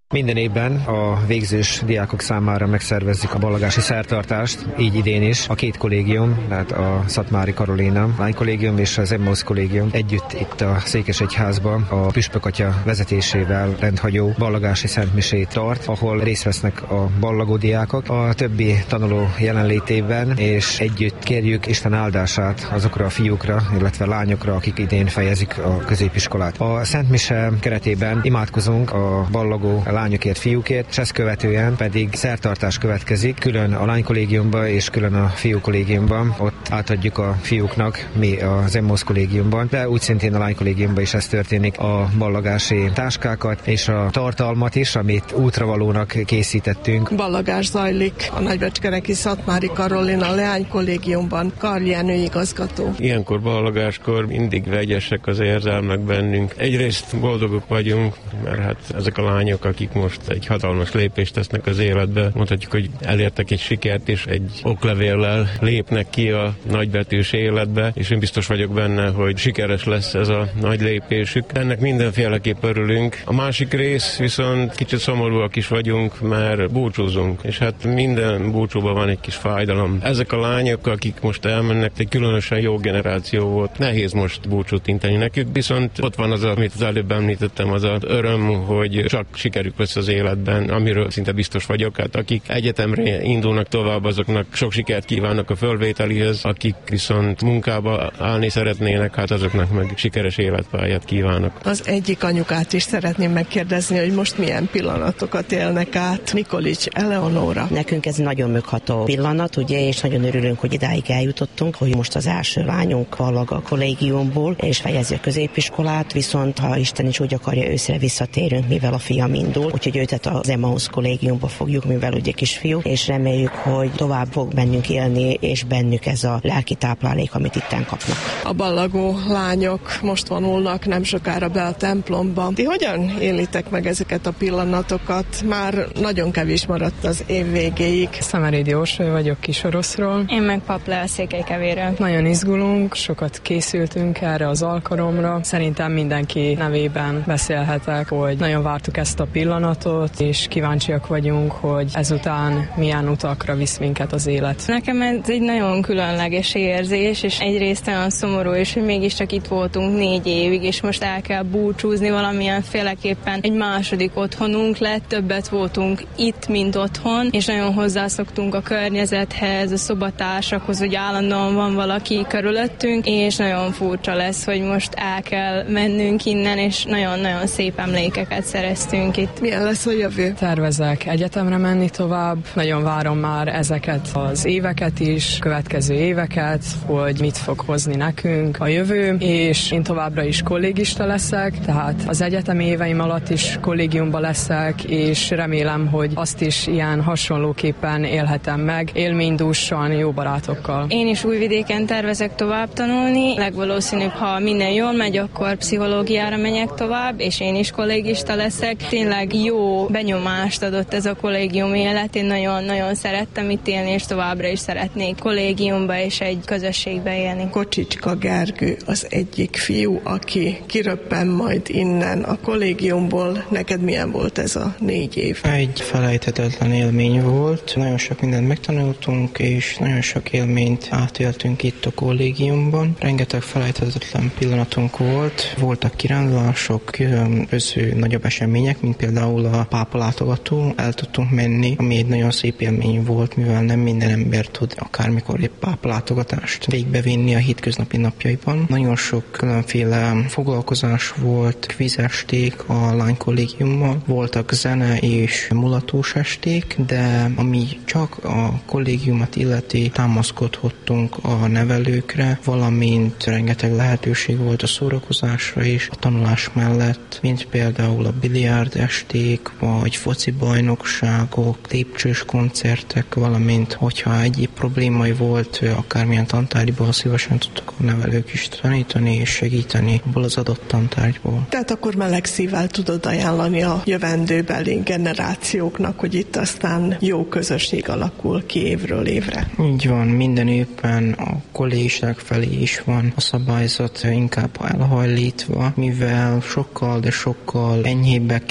Minden évben a végzős diákok számára megszervezzük a ballagási szertartást, így idén is. A két kollégium, tehát a Szatmári Karolina lánykollégium és az Emmaus kollégium együtt itt a Székesegyházban a Püspök atya vezetésével rendhagyó ballagási szentmisét tart, ahol részt vesznek a ballagó diákok a többi tanuló jelenlétében, és együtt kérjük Isten áldását azokra a fiúkra, illetve lányokra, akik idén fejezik a középiskolát. A szentmise keretében imádkozunk a ballagó lányokért, fiúkért, és ezt követően pedig szertartás következik, külön a lánykollégiumban és külön a fiúkollégiumban. Ott átadjuk a fiúknak, mi az Emmaus kollégiumban, de úgy szintén a lánykollégiumban is ez történik, a ballagási táskákat és a tartalmat is, amit útravalónak készítettünk. Ballagás zajlik a Nagybecskereki Szatmári Karolina leánykollégiumban, Karl Jenő igazgató. Ilyenkor ballagáskor mindig vegyesek az érzelmek bennünk. Egyrészt boldogok vagyunk, mert hát ezek a lányok, akik most egy hatalmas lépést tesznek az életbe, mondhatjuk, hogy elértek egy sikert, és egy oklevéllel lépnek ki a nagybetűs életbe, és én biztos vagyok benne, hogy sikeres lesz ez a nagy lépésük. Ennek mindenféleképp örülünk. A másik rész viszont kicsit szomorúak is vagyunk, mert búcsúzunk, és hát minden búcsúban van egy kis fájdalom. Ezek a lányok, akik most elmennek, egy különösen jó generáció volt. Nehéz most búcsút inteni nekük, viszont ott van az, amit az előbb említettem, az az öröm, hogy csak sikerük lesz az életben, amiről szinte biztos vagyok. Hát akik egyetemre indulnak tovább, azoknak sok sikert kívánok a fölvételihez, akik viszont munkába állni szeretnének, hát azoknak meg sikeres életpályát kívánok. Az egyik anyukát is szeretném megkérdezni, hogy most milyen pillanatokat élnek át. Nikolics Eleonóra. Nekünk ez nagyon megható pillanat, ugye, és nagyon örülünk, hogy idáig eljutottunk, hogy most az első lányunk ballag a kollégiumból, és fejezi a középiskolát, viszont ha Isten is úgy akarja, őszre visszatérünk, mivel a fiam indul, úgyhogy őt az Emmaus kollégiumba fogjuk, mivel ugye kisfiú, és reméljük, hogy tovább fog bennünk élni, és bennük ez a lelki táplálék, amit itten kapnak. A ballagó lányok most vonulnak nem sokára be a templomba. Ti hogyan élitek meg ezeket a pillanatokat? Már nagyon kevés maradt az év végéig. Szemerédi Orsolya vagyok Kisoroszról. Én meg Paple Székelykevéről. Nagyon izgulunk, sokat készültünk erre az alkalomra. Szerintem mindenki nevében beszélhetek, hogy nagyon vártuk ezt a pillanatot, és kíváncsiak vagyunk, hogy ezután milyen utakra visz minket az élet. Nekem ez egy nagyon különleges érzés, és egyrészt olyan szomorú is, hogy mégiscsak itt voltunk 4 évig, és most el kell búcsúzni valamilyen féleképpen. Egy második otthonunk lett, többet voltunk itt, mint otthon, és nagyon hozzászoktunk a környezethez, a szobatársakhoz, hogy állandóan van valaki körülöttünk, és nagyon furcsa lesz, hogy most el kell mennünk innen, és nagyon-nagyon szép emlékeket szereztünk itt. Milyen lesz a jövő? Tervezek egyetemre menni tovább, nagyon várom már ezeket az éveket is, következő éveket, hogy mit fog hozni nekünk a jövő, és én továbbra is kollégista leszek, tehát az egyetemi éveim alatt is kollégiumban leszek, és remélem, hogy azt is ilyen hasonlóképpen élhetem meg, élménydúsan, jó barátokkal. Én is Újvidéken tervezek tovább tanulni, legvalószínűbb, ha minden jól megy, akkor pszichológiára menjek tovább, és én is kollégista leszek. Tényleg jó benyomást adott ez a kollégium élet, én nagyon-nagyon szerettem itt élni, és továbbra is szeretnék kollégiumba és egy közösségbe élni. Kocsicska Gergő az egyik fiú, aki kiröppen majd innen a kollégiumból. Neked milyen volt ez a 4 év? Egy felejthetetlen élmény volt. Nagyon sok mindent megtanultunk, és nagyon sok élményt átéltünk itt a kollégiumban. Rengeteg felejthetetlen pillanatunk volt. Voltak kirándulások, különböző nagyobb események, mint például a pápa látogató. El tudtunk menni, ami egy nagyon szép élmény volt, mivel nem minden ember tud akármikor egy pápa látogatást végbevinni a hétköznapi napjaiban. Nagyon sok különféle foglalkozás volt, kvízesték a lánykollégiummal, voltak zene és mulatós esték, de ami csak a kollégiumot illeti, támaszkodhattunk a nevelőkre, valamint rengeteg lehetőség volt a szórakozásra is, a tanulás mellett, mint például a biliárd esték, vagy foci bajnokságok, lépcsős koncertek, valamint hogyha egyéb problémai volt, akármilyen tantárgyból szívesen tudtak a nevelők is tanítani és segíteni abból az adott tantárgyból. Tehát akkor meleg szívvel tudod ajánlani a jövendőbeli generációknak, hogy itt aztán jó közösség alakul ki évről évre. Így van, minden évben a kollégisták felé is van a szabályzat inkább elhajlítva, mivel sokkal, de sokkal enyhébbek és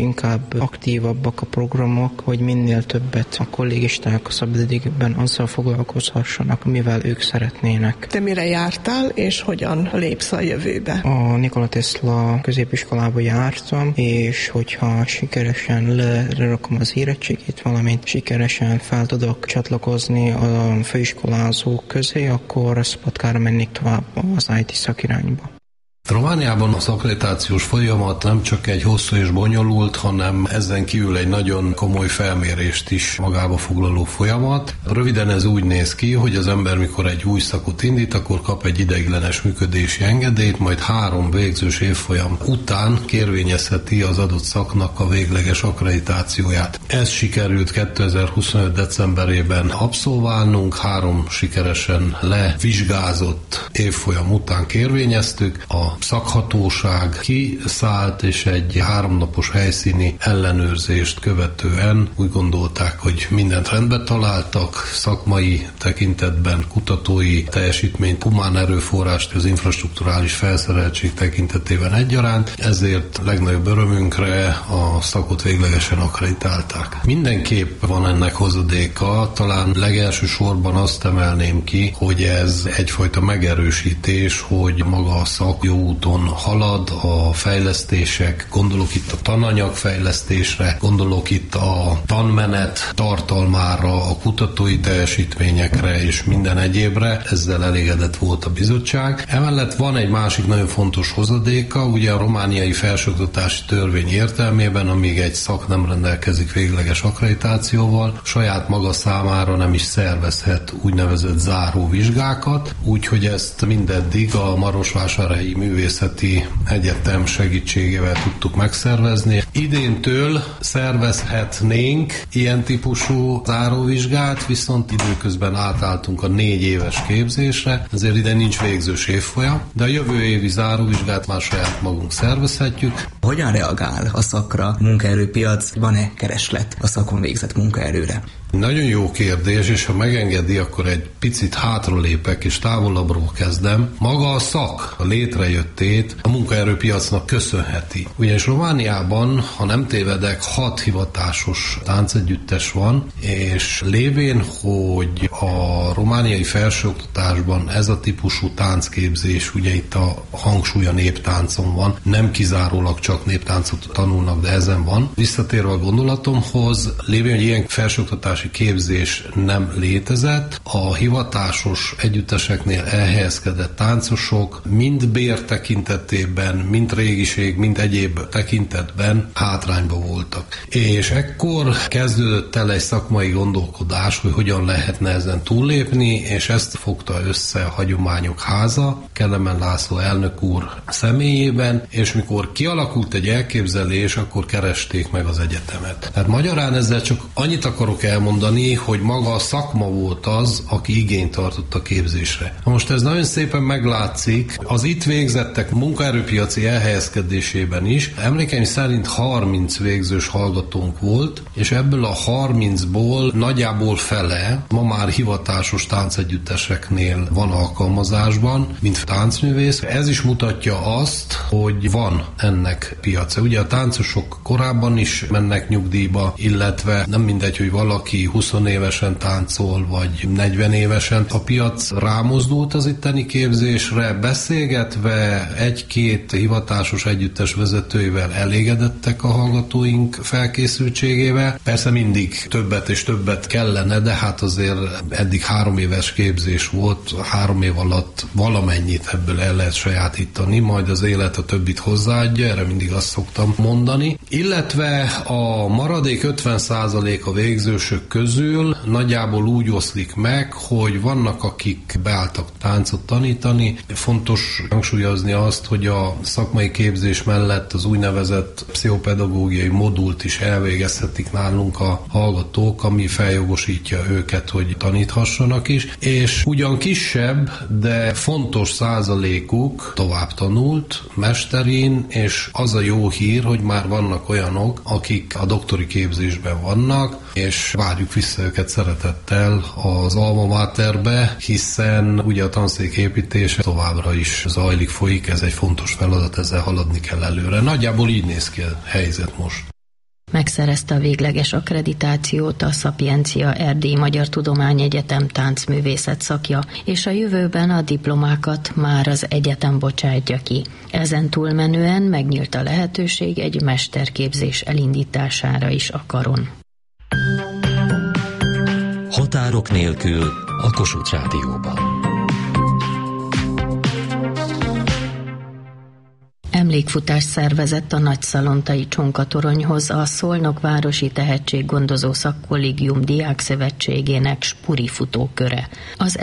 inkább aktívabbak a programok, hogy minél többet a kollégisták a szabadidőkben azzal foglalkozhassanak, mivel ők szeretnének. Te mire jártál, és hogyan lépsz a jövőbe? A Nikola Tesla középiskolába jártam, és hogyha sikeresen lerakom az érettségét, valamint sikeresen fel tudok csatlakozni a főiskolázók közé, akkor Szabadkára mennék tovább az IT szakirányba. Romániában az akkreditációs folyamat nem csak egy hosszú és bonyolult, hanem ezen kívül egy nagyon komoly felmérést is magába foglaló folyamat. Röviden ez úgy néz ki, hogy az ember, mikor egy új szakot indít, akkor kap egy ideiglenes működési engedélyt, majd 3 végzős évfolyam után kérvényezheti az adott szaknak a végleges akkreditációját. Ez sikerült 2025. decemberében abszolválnunk, 3 sikeresen levizsgázott évfolyam után kérvényeztük. A szakhatóság kiszállt, és egy 3 napos helyszíni ellenőrzést követően úgy gondolták, hogy mindent rendbe találtak, szakmai tekintetben, kutatói teljesítményt, humán erőforrást, az infrastrukturális felszereltség tekintetében egyaránt, ezért legnagyobb örömünkre a szakot véglegesen akkreditálták. Mindenképp van ennek hozadéka, talán legelső sorban azt emelném ki, hogy ez egyfajta megerősítés, hogy maga a szak jó úton halad, a fejlesztések, gondolok itt a tananyagfejlesztésre, gondolok itt a tanmenet tartalmára, a kutatói teljesítményekre és minden egyébre, ezzel elégedett volt a bizottság. Emellett van egy másik nagyon fontos hozadéka, ugye a romániai felsőoktatási törvény értelmében, amíg egy szak nem rendelkezik végleges akkreditációval, saját maga számára nem is szervezhet úgynevezett záróvizsgákat, úgyhogy ezt mindeddig a Marosvásárhelyi Művészeti Egyetem segítségével tudtuk megszervezni. Idéntől szervezhetnénk ilyen típusú záróvizsgát, viszont időközben átálltunk a 4 éves képzésre, ezért ide nincs végzős évfolyam, de a jövő évi záróvizsgát már saját magunk szervezhetjük. Hogyan reagál a szakra munkaerőpiac? Van-e kereslet a szakon végzett munkaerőre? Nagyon jó kérdés, és ha megengedi, akkor egy picit hátralépek és távolabbról kezdem. Maga a szak a létrejöttét a munkaerőpiacnak köszönheti. Ugyanis Romániában, ha nem tévedek, 6 hivatásos táncegyüttes van, és lévén, hogy a romániai felsőoktatásban ez a típusú táncképzés, ugye itt a hangsúly a néptáncon van, nem kizárólag csak néptáncot tanulnak, de ezen van. Visszatérve a gondolatomhoz, lévén, hogy ilyen felsőoktatás képzés nem létezett. A hivatásos együtteseknél elhelyezkedett táncosok mind bér tekintetében, mind régiség, mind egyéb tekintetben hátrányban voltak. És ekkor kezdődött el egy szakmai gondolkodás, hogy hogyan lehetne ezen túllépni, és ezt fogta össze a Hagyományok Háza, Kelemen László elnök úr személyében, és mikor kialakult egy elképzelés, akkor keresték meg az egyetemet. Tehát magyarán ezzel csak annyit akarok elmondani, hogy maga a szakma volt az, aki igényt tartott a képzésre. Most ez nagyon szépen meglátszik az itt végzettek munkaerőpiaci elhelyezkedésében is. Emlékeim szerint 30 végzős hallgatónk volt, és ebből a 30-ból nagyjából fele ma már hivatásos táncegyütteseknél van alkalmazásban, mint táncművész. Ez is mutatja azt, hogy van ennek piaca. Ugye a táncosok korábban is mennek nyugdíjba, illetve nem mindegy, hogy valaki 20 évesen táncol, vagy 40 évesen. A piac rámozdult az itteni képzésre, beszélgetve 1-2 hivatásos együttes vezetőivel elégedettek a hallgatóink felkészültségével. Persze mindig többet és többet kellene, de hát azért eddig 3 éves képzés volt, 3 év alatt valamennyit ebből el lehet sajátítani, majd az élet a többit hozzáadja, erre mindig azt szoktam mondani. Illetve a maradék 50% a végzősök közül nagyjából úgy oszlik meg, hogy vannak, akik beálltak táncot tanítani. Fontos hangsúlyozni azt, hogy a szakmai képzés mellett az úgynevezett pszichopedagógiai modult is elvégezhetik nálunk a hallgatók, ami feljogosítja őket, hogy taníthassanak is, és ugyan kisebb, de fontos százalékuk tovább tanult mesterén, és az a jó hír, hogy már vannak olyanok, akik a doktori képzésben vannak, és várjuk vissza őket szeretettel az Alma Materbe, hiszen ugye a tanszék építése továbbra is zajlik, folyik, ez egy fontos feladat, ezzel haladni kell előre. Nagyjából így néz ki a helyzet most. Megszerezte a végleges akkreditációt a Szapiencia Erdélyi Magyar Tudományegyetem táncművészet szakja, és a jövőben a diplomákat már az egyetem bocsátja ki. Ezen túlmenően megnyílt a lehetőség egy mesterképzés elindítására is a karon. Határok nélkül a Kossuth Rádióban. Emlékfutást szervezett a Nagyszalontai Csonkatoronyhoz a Szolnok Városi Tehetséggondozó Szakkollégium Diákszövetségének Spuri futóköre. Az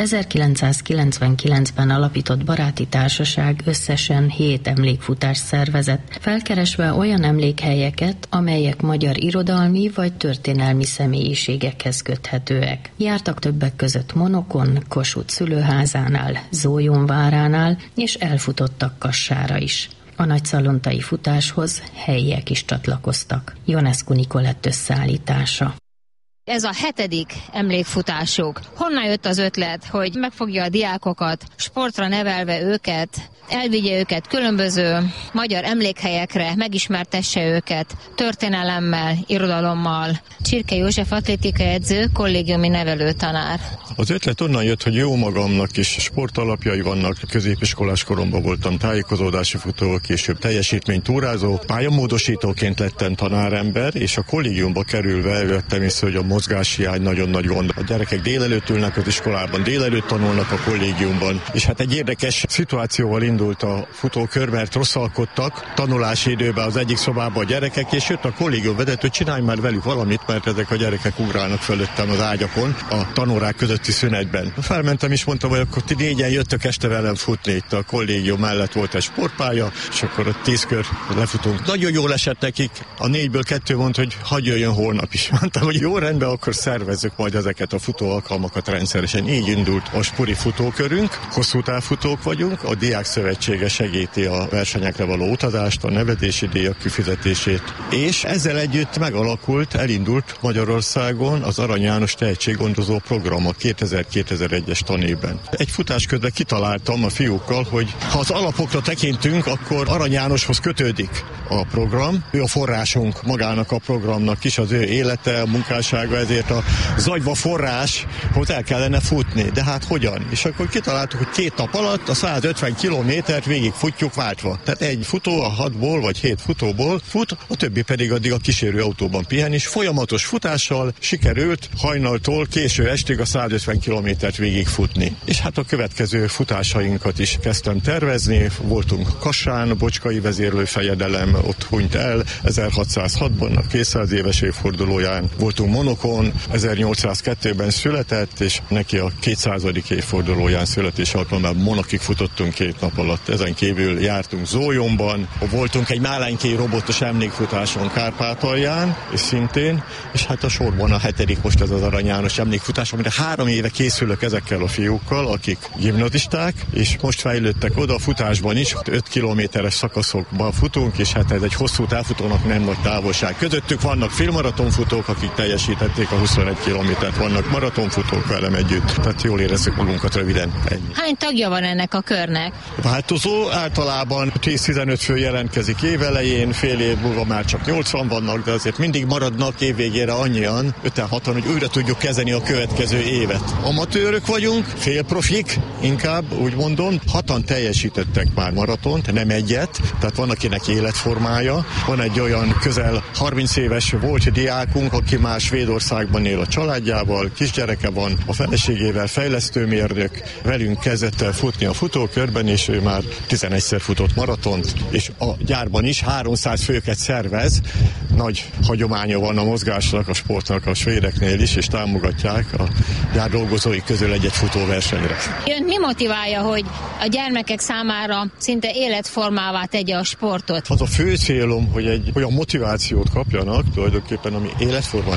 1999-ben alapított baráti társaság összesen 7 emlékfutást szervezett, felkeresve olyan emlékhelyeket, amelyek magyar irodalmi vagy történelmi személyiségekhez köthetőek. Jártak többek között Monokon, Kossuth szülőházánál, Zólyonváránál, és elfutottak Kassára is. A nagyszalontai futáshoz helyiek is csatlakoztak. Ionescu Nikolett összeállítása. Ez a 7. emlékfutásuk. Honnan jött az ötlet, hogy megfogja a diákokat, sportra nevelve őket, elvigye őket különböző magyar emlékhelyekre, megismertesse őket történelemmel, irodalommal. Csirke József atlétika edző, kollégiumi nevelőtanár. Az ötlet onnan jött, hogy jó magamnak is sportalapjai vannak. Középiskolás koromban voltam tájékozódási futó, később teljesítménytúrázó. Pályamódosítóként lettem tanárember, és a kollégiumba kerülve vettem észre, hogy a mozgáshiány nagyon nagy gond. A gyerekek délelőtt ülnek az iskolában, délelőtt tanulnak a kollégiumban, és hát egy érdekes szituációval indult a futókör, mert rosszalkodtak tanulási időben az egyik szobában a gyerekek, és jött a kollégium vezető, hogy csinálj már velük valamit, mert ezek a gyerekek ugrálnak fölöttem az ágyakon a tanórák közötti szünetben. Felmentem és mondtam, hogy akkor ti 4-en jöttök este velem futni, itt a kollégium mellett volt egy sportpálya, és akkor ott 10 kör lefutunk. Nagyon jól esett nekik, a 4-ből 2 mondta, hogy hadd jöjjön holnap is. Mondtam, hogy jó, rendben, akkor szervezzük majd ezeket a futóalkalmakat rendszeresen. Így indult a Spuri futókörünk, hosszú távfutók vagyunk, a Diákszövetsége segíti a versenyekre való utazást, a nevelési díjak kifizetését, és ezzel együtt megalakult, elindult Magyarországon az Arany János tehetséggondozó program a 2000-2001-es tanévben. Egy futás közben kitaláltam a fiúkkal, hogy ha az alapokra tekintünk, akkor Arany Jánoshoz kötődik a program. Ő a forrásunk magának a programnak is, az ő élete, a munkássága, ezért a Zagyva forráshoz el kellene futni. De hát hogyan? És akkor kitaláltuk, hogy 2 nap alatt a 150 kilométert végig futjuk váltva. Tehát egy futó a 6-ból vagy 7 futóból fut, a többi pedig addig a kísérő autóban pihen, és folyamatos futással sikerült hajnaltól késő estig a 150 kilométert végig futni. És hát a következő futásainkat is kezdtem tervezni. Voltunk Kassán, Bocskai vezérlőfejedelem, ott hunyt el 1606-ban a 200 éves évfordulóján. Voltunk Monokon, 1802-ben született, és neki a 200. évfordulóján születés alkalmában Monokig futottunk 2 nap alatt. Ezen kívül jártunk Zólyonban, voltunk egy Málánykei robotos emlékfutáson Kárpátalján, és szintén, és hát a sorban a 7. most ez az Arany János emlékfutás, amire 3 éve készülök ezekkel a fiúkkal, akik gimnazisták, és most fejlődtek oda a futásban is, 5 kilométeres szakaszokban futunk, és hát ez egy hosszú távfutónak nem nagy távolság. Közöttük vannak félmaratonfutók, akik teljesítették a 21 kilométert, vannak maratonfutók velem együtt, tehát jól érezzük magunkat röviden. Ennyi. Hány tagja van ennek a körnek? Változó, általában 10-15 fő jelentkezik évelején, fél év múlva már csak 80 vannak, de azért mindig maradnak évvégére annyian, 5-6-an, hogy újra tudjuk kezdeni a következő évet. Amatőrök vagyunk, félprofik, inkább úgy mondom, 6-an teljesítettek már maratont, nem egyet, tehát van akinek életformája, van egy olyan közel 30 éves volt diákunk, aki már Svédországban él a családjával, kisgyereke van, a feleségével fejlesztőmérnök, velünk kezdett el futni a futókörben, és ő már 11-szer futott maratont, és a gyárban is 300 főket szervez, nagy hagyománya van a mozgásnak, a sportnak a svédeknél is, és támogatják a gyár dolgozói közül egy futóversenyre. Ön mi motiválja, hogy a gyermekek számára szinte életformává tegye a sportot? Az a fő célom, hogy egy olyan motivációt kapjanak, tulajdonképpen ami életforma lesz. Hát van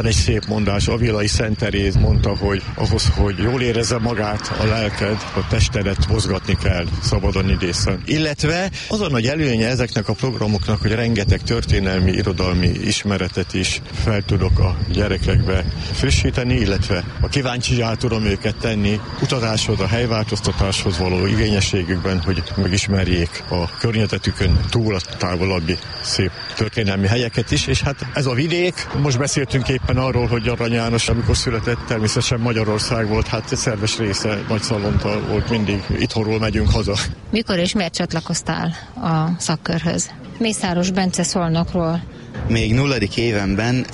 egy szép mondás, Avilai Szent Teréz mondta, hogy ahhoz, hogy jól érezze magát a lelked, a testedet mozgatni kell, szabadon idézem. Illetve az a nagy előnye ezeknek a programoknak, hogy rengeteg történelmi, irodalmi ismeretet is fel tudok a gyerekekbe frissíteni, illetve a kíváncsiá tudom őket tenni utazáshoz, a helyváltoztatáshoz való igényességükben, hogy megismerjék a környezetükön túl a távolabbi szép történelmi helyeket is, és hát ez a vidék, most beszéltünk éppen arról, hogy Arany János, amikor született, természetesen Magyarország volt, hát egy szerves része Nagyszalonta volt mindig, itthonról megyünk haza. Mikor és miért csatlakoztál a szakkörhöz? Mészáros Bence Szolnokról. Még 0. évenben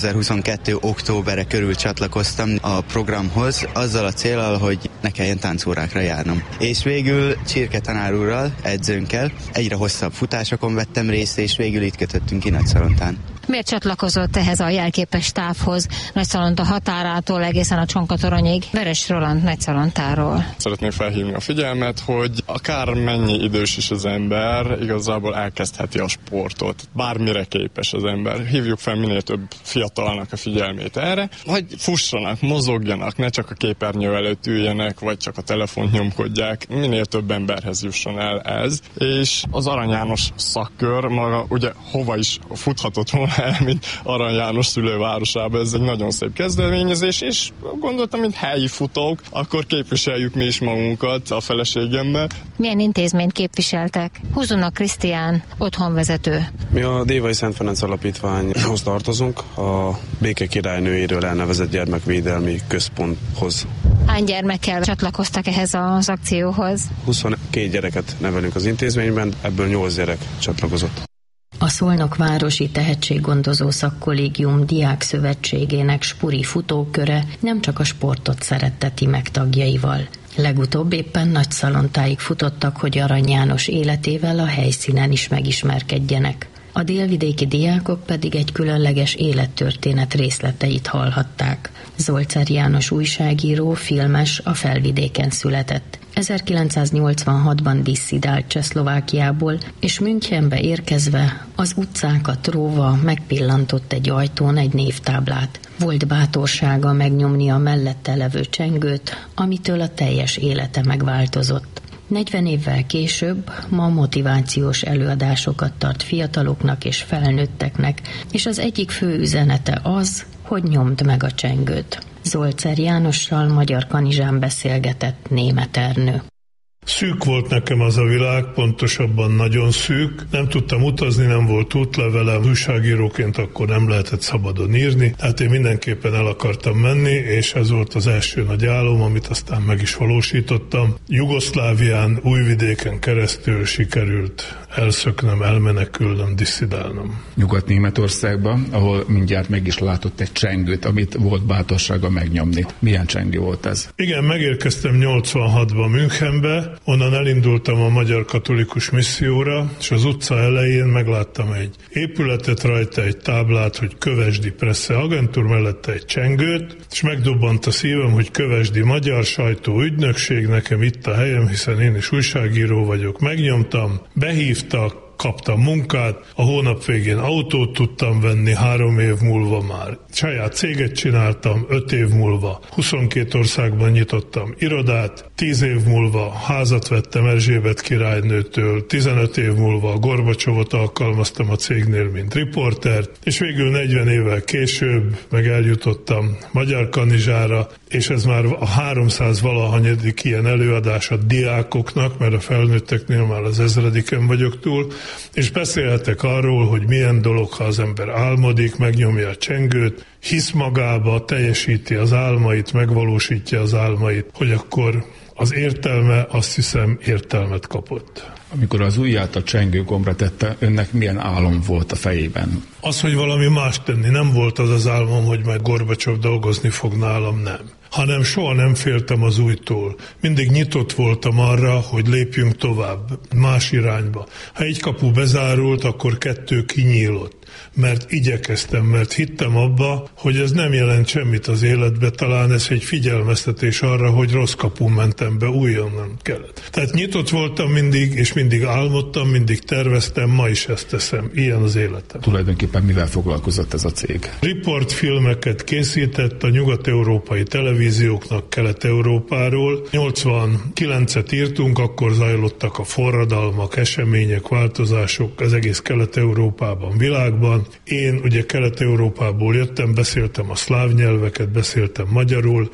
2022. októberre körül csatlakoztam a programhoz, azzal a céllal, hogy ne kelljen táncórákra járnom. És végül Csirke tanár úrral, edzőnkkel egyre hosszabb futásokon vettem részt, és végül itt kötöttünk ki Nagyszalontán. Miért csatlakozott ehhez a jelképes távhoz Nagyszalonta határától egészen a Csonkatoronyig? Veres Roland Nagyszalontáról. Szeretném felhívni a figyelmet, hogy akár mennyi idős is az ember, igazából elkezdheti a sportot. Bármire képes az ember. Hívjuk fel minél több fiatalnak a figyelmét erre, hogy fussanak, mozogjanak, ne csak a képernyő előtt üljenek, vagy csak a telefont nyomkodják. Minél több emberhez jusson el ez. És az Arany János szakkör maga ugye hova is futhatott volna el, mint Arany János szülővárosába. Ez egy nagyon szép kezdeményezés, és gondoltam, mint helyi futók, akkor képviseljük mi is magunkat a feleségemmel. Milyen intézményt képviseltek? Huzuna Krisztián, otthonvezető. Mi a Dévai Szent Ferenc Alapítványhoz tartozunk, a Béke királynőjéről elnevezett gyermekvédelmi központhoz. Hány gyermekkel csatlakoztak ehhez az akcióhoz? 22 gyereket nevelünk az intézményben, ebből 8 gyerek csatlakozott. A Szolnokvárosi Tehetséggondozó Szakkollégium Diákszövetségének spuri futóköre nem csak a sportot szeretteti meg tagjaival. Legutóbb éppen Nagyszalontáig futottak, hogy Arany János életével a helyszínen is megismerkedjenek. A délvidéki diákok pedig egy különleges élettörténet részleteit hallhatták. Zolcer János újságíró, filmes, a Felvidéken született. 1986-ban disszidált Csehszlovákiából, és Münchenbe érkezve az utcákat róva megpillantott egy ajtón egy névtáblát. Volt bátorsága megnyomni a mellette levő csengőt, amitől a teljes élete megváltozott. 40 évvel később ma motivációs előadásokat tart fiataloknak és felnőtteknek, és az egyik fő üzenete az, hogy nyomd meg a csengőt. Zolcer Jánossal Magyar Kanizsán beszélgetett Németh Ernő. Szűk volt nekem az a világ, pontosabban nagyon szűk. Nem tudtam utazni, nem volt útlevelem, újságíróként akkor nem lehetett szabadon írni, tehát én mindenképpen el akartam menni, és ez volt az első nagy álom, amit aztán meg is valósítottam. Jugoszlávián, Újvidéken keresztül sikerült elszöknöm, elmenekülnöm, disszidálnom. Nyugat-Németországba, ahol mindjárt meg is látott egy csengőt, amit volt bátorsága megnyomni. Milyen csengő volt ez? Igen, megérkeztem 86-ban Münchenbe, onnan elindultam a Magyar Katolikus Misszióra, és az utca elején megláttam egy épületet, rajta egy táblát, hogy Kövesdi Presse Agentur, mellette egy csengőt, és megdobbant a szívem, hogy Kövesdi Magyar Sajtó Ügynökség, nekem itt a helyem, hiszen én is újságíró vagyok. Megnyomtam, behívtak, kaptam munkát, a hónap végén autót tudtam venni, 3 év múlva már saját céget csináltam, 5 év múlva 22 országban nyitottam irodát, 10 év múlva házat vettem Erzsébet királynőtől, 15 év múlva Gorbacsovot alkalmaztam a cégnél, mint riportert, és végül 40 évvel később meg eljutottam Magyar Kanizsára, és ez már a 300-valahanyadik ilyen előadás a diákoknak, mert a felnőtteknél már az 1000-en vagyok túl, és beszélhetek arról, hogy milyen dolog, ha az ember álmodik, megnyomja a csengőt, hisz magába, teljesíti az álmait, megvalósítja az álmait, hogy akkor az értelme, azt hiszem, értelmet kapott. Amikor az ujját a csengőgombra tette, önnek milyen álom volt a fejében? Az, hogy valami más tenni, nem volt az az álmom, hogy majd Gorbacsov dolgozni fog nálam, nem. Hanem soha nem féltem az újtól. Mindig nyitott voltam arra, hogy lépjünk tovább, más irányba. Ha egy kapu bezárult, akkor 2 kinyílott. Mert igyekeztem, mert hittem abba, hogy ez nem jelent semmit az életbe, talán ez egy figyelmeztetés arra, hogy rossz kapun mentem be, újonnan kellett. Tehát nyitott voltam mindig, és mindig álmodtam, mindig terveztem, ma is ezt teszem. Ilyen az életem. Tulajdonképpen éppen mivel foglalkozott ez a cég? Riportfilmeket készített a nyugat-európai televízióknak Kelet-Európáról. 89-et írtunk, akkor zajlottak a forradalmak, események, változások az egész Kelet-Európában, világban. Én ugye Kelet-Európából jöttem, beszéltem a szláv nyelveket, beszéltem magyarul,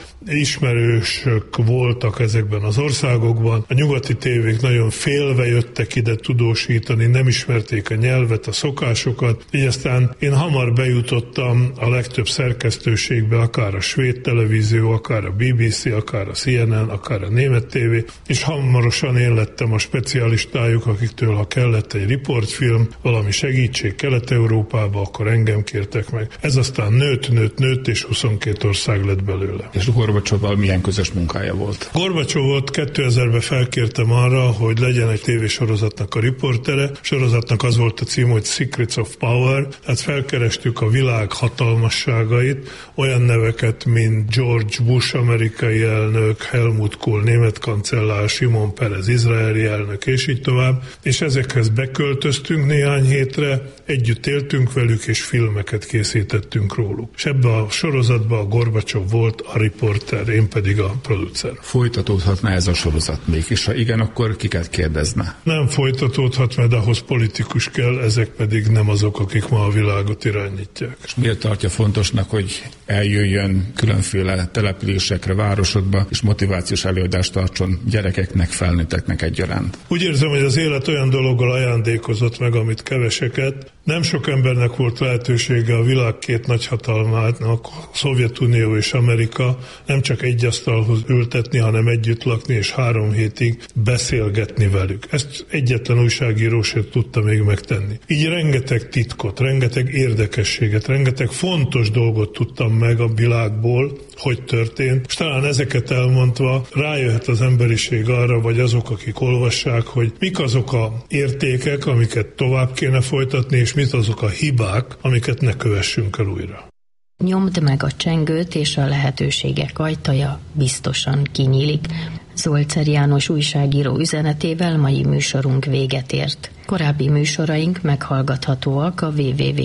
ismerősök voltak ezekben az országokban. A nyugati tévék nagyon félve jöttek ide tudósítani, nem ismerték a nyelvet, a szokásokat, így aztán én hamar bejutottam a legtöbb szerkesztőségbe, akár a svéd televízió, akár a BBC, akár a CNN, akár a német tévé, és hamarosan én lettem a specialistájuk, akiktől ha kellett egy riportfilm, valami segítség Kelet-Európába, akkor engem kértek meg. Ez aztán nőtt, és 22 ország lett belőle. És Gorbacsovval milyen közös munkája volt? Gorbacsovot 2000-ben felkértem arra, hogy legyen egy tévésorozatnak a riportere. Sorozatnak az volt a cím, hogy Secrets of Power, tehát felkerestük a világ hatalmasságait, olyan neveket, mint George Bush amerikai elnök, Helmut Kohl német kancellár, Simon Peres izraeli elnök, és így tovább, és ezekhez beköltöztünk néhány hétre, együtt éltünk velük, és filmeket készítettünk róluk. És ebbe a sorozatban a Gorbacsov volt a riporter, én pedig a producer. Folytatódhatna ez a sorozat még, és ha igen, akkor kiket kérdezne? Nem folytatódhat, mert ahhoz politikus kell, ezek pedig nem azok, akik ma a világot irányítják. És miért tartja fontosnak, hogy eljöjjön különféle településekre, városokba, és motivációs előadást tartson gyerekeknek, felnőtteknek egyaránt? Úgy érzem, hogy az élet olyan dologgal ajándékozott meg, amit keveseket. Nem sok embernek volt lehetősége a világ két nagyhatalmának, Szovjetunió és Amerika, nem csak egy asztalhoz ültetni, hanem együtt lakni és 3 hétig beszélgetni velük. Ezt egyetlen újságíró sem tudta még megtenni. Így rengeteg titkot, rengeteg érdekességet, rengeteg fontos dolgot tudtam meg a világból, hogy történt. És talán ezeket elmondva rájöhet az emberiség arra, vagy azok, akik olvassák, hogy mik azok a értékek, amiket tovább kéne folytatni, és mit azok a hibák, amiket ne kövessünk el újra. Nyomd meg a csengőt, és a lehetőségek ajtaja biztosan kinyílik. Zolcer János újságíró üzenetével mai műsorunk véget ért. Korábbi műsoraink meghallgathatóak a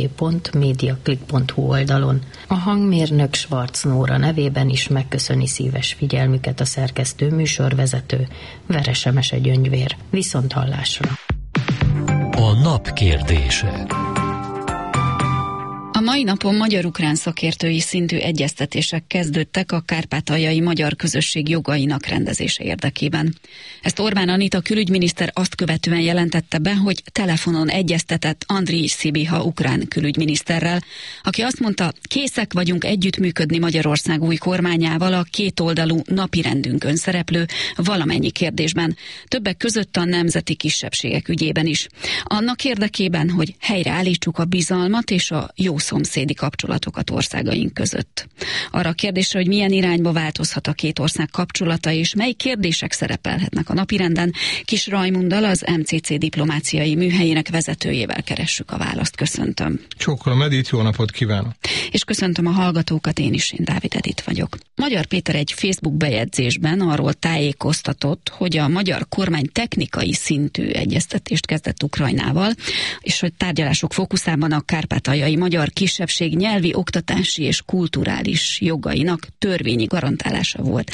www.mediaclick.hu oldalon. A hangmérnök Schwarz Nóra nevében is megköszöni szíves figyelmüket a szerkesztő műsorvezető Verese Mese Gyöngyvér. Viszonthallásra! A nap kérdése. A mai napon magyar-ukrán szakértői szintű egyeztetések kezdődtek a kárpátaljai magyar közösség jogainak rendezése érdekében. Ezt Orbán Anita külügyminiszter azt követően jelentette be, hogy telefonon egyeztetett Andrij Szibiha ukrán külügyminiszterrel, aki azt mondta, készek vagyunk együttműködni Magyarország új kormányával a kétoldalú napirendünkön szereplő valamennyi kérdésben, többek között a nemzeti kisebbségek ügyében is. Annak érdekében, hogy helyreállítsuk a bizalmat és a jó szomszédi kapcsolatokat országaink között. Arra a kérdésre, hogy milyen irányba változhat a két ország kapcsolata, és mely kérdések szerepelhetnek a napirenden, Kis Rajmunddal, az MCC diplomáciai műhelyének vezetőjével keressük a választ. Köszöntöm. Csókolom, Edith, jó napot kívánok! És köszöntöm a hallgatókat, én Dávid Edith vagyok. Magyar Péter egy Facebook bejegyzésben arról tájékoztatott, hogy a magyar kormány technikai szintű egyeztetést kezdett Ukrajnával, és hogy tárgyalások fókuszában a kárpátaljai magyar kisebbség nyelvi, oktatási és kulturális jogainak törvényi garantálása volt.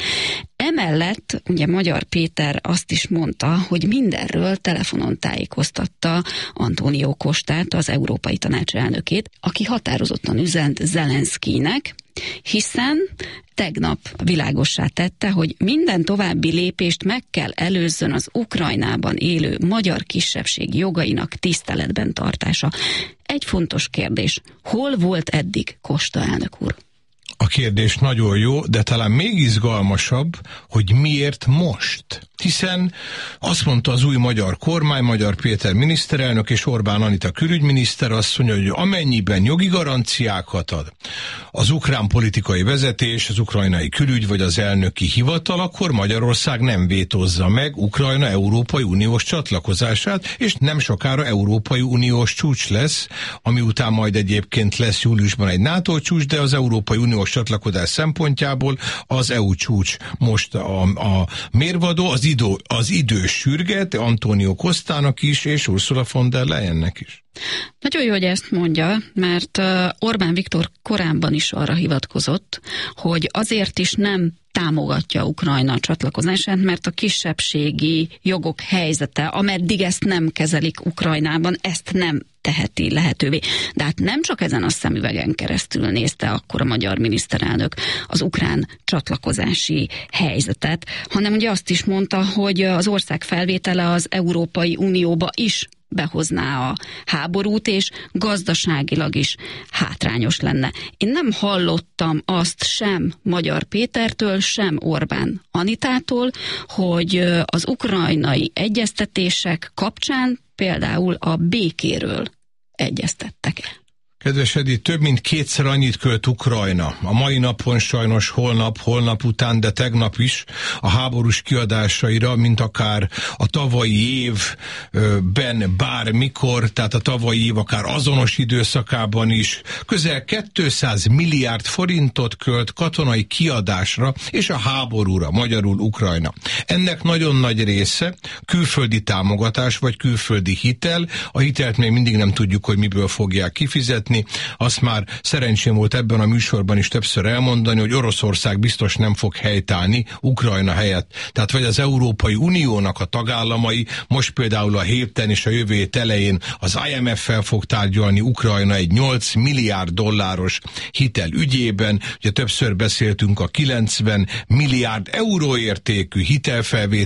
Emellett ugye Magyar Péter azt is mondta, hogy mindenről telefonon tájékoztatta Antónió Costát, az Európai Tanács elnökét, aki határozottan üzent Zelenszkijnek, hiszen tegnap világossá tette, hogy minden további lépést meg kell előzzön az Ukrajnában élő magyar kisebbség jogainak tiszteletben tartása. Egy fontos kérdés, hol volt eddig Costa elnök úr? A kérdés nagyon jó, de talán még izgalmasabb, hogy miért most? Hiszen azt mondta az új magyar kormány, Magyar Péter miniszterelnök és Orbán Anita külügyminiszter azt mondja, hogy amennyiben jogi garanciákat ad az ukrán politikai vezetés, az ukrajnai külügy vagy az elnöki hivatal, akkor Magyarország nem vétózza meg Ukrajna Európai Uniós csatlakozását, és nem sokára Európai Uniós csúcs lesz, ami után majd egyébként lesz júliusban egy NATO csúcs, de az Európai Uniós csatlakozás szempontjából az EU csúcs most a mérvadó, az az idő sürget Antonio Costának is, és Ursula von der Leyennek is. Nagyon jó, hogy ezt mondja, mert Orbán Viktor korábban is arra hivatkozott, hogy azért is nem támogatja Ukrajna csatlakozását, mert a kisebbségi jogok helyzete, ameddig ezt nem kezelik Ukrajnában, ezt nem teheti lehetővé. De hát nem csak ezen a szemüvegen keresztül nézte akkor a magyar miniszterelnök az ukrán csatlakozási helyzetet, hanem ugye azt is mondta, hogy az ország felvétele az Európai Unióba is behozná a háborút, és gazdaságilag is hátrányos lenne. Én nem hallottam azt sem Magyar Pétertől, sem Orbán Anitától, hogy az ukrajnai egyeztetések kapcsán például a békéről egyeztettek. Kedves Edi, több mint 2-szer annyit költ Ukrajna. A mai napon sajnos holnap után, de tegnap is a háborús kiadásaira, mint akár a tavalyi évben bármikor, tehát a tavalyi év akár azonos időszakában is közel 200 milliárd forintot költ katonai kiadásra és a háborúra, magyarul Ukrajna. Ennek nagyon nagy része külföldi támogatás vagy külföldi hitel. A hitelt még mindig nem tudjuk, hogy miből fogják kifizetni. Azt már szerencsém volt ebben a műsorban is többször elmondani, hogy Oroszország biztos nem fog helytállni Ukrajna helyett. Tehát vagy az Európai Uniónak a tagállamai, most például a héten és a jövő hét elején az IMF-fel fog tárgyalni Ukrajna egy 8 milliárd dolláros hitel ügyében. Ugye többször beszéltünk a 90 milliárd euró értékű hitelfelvétel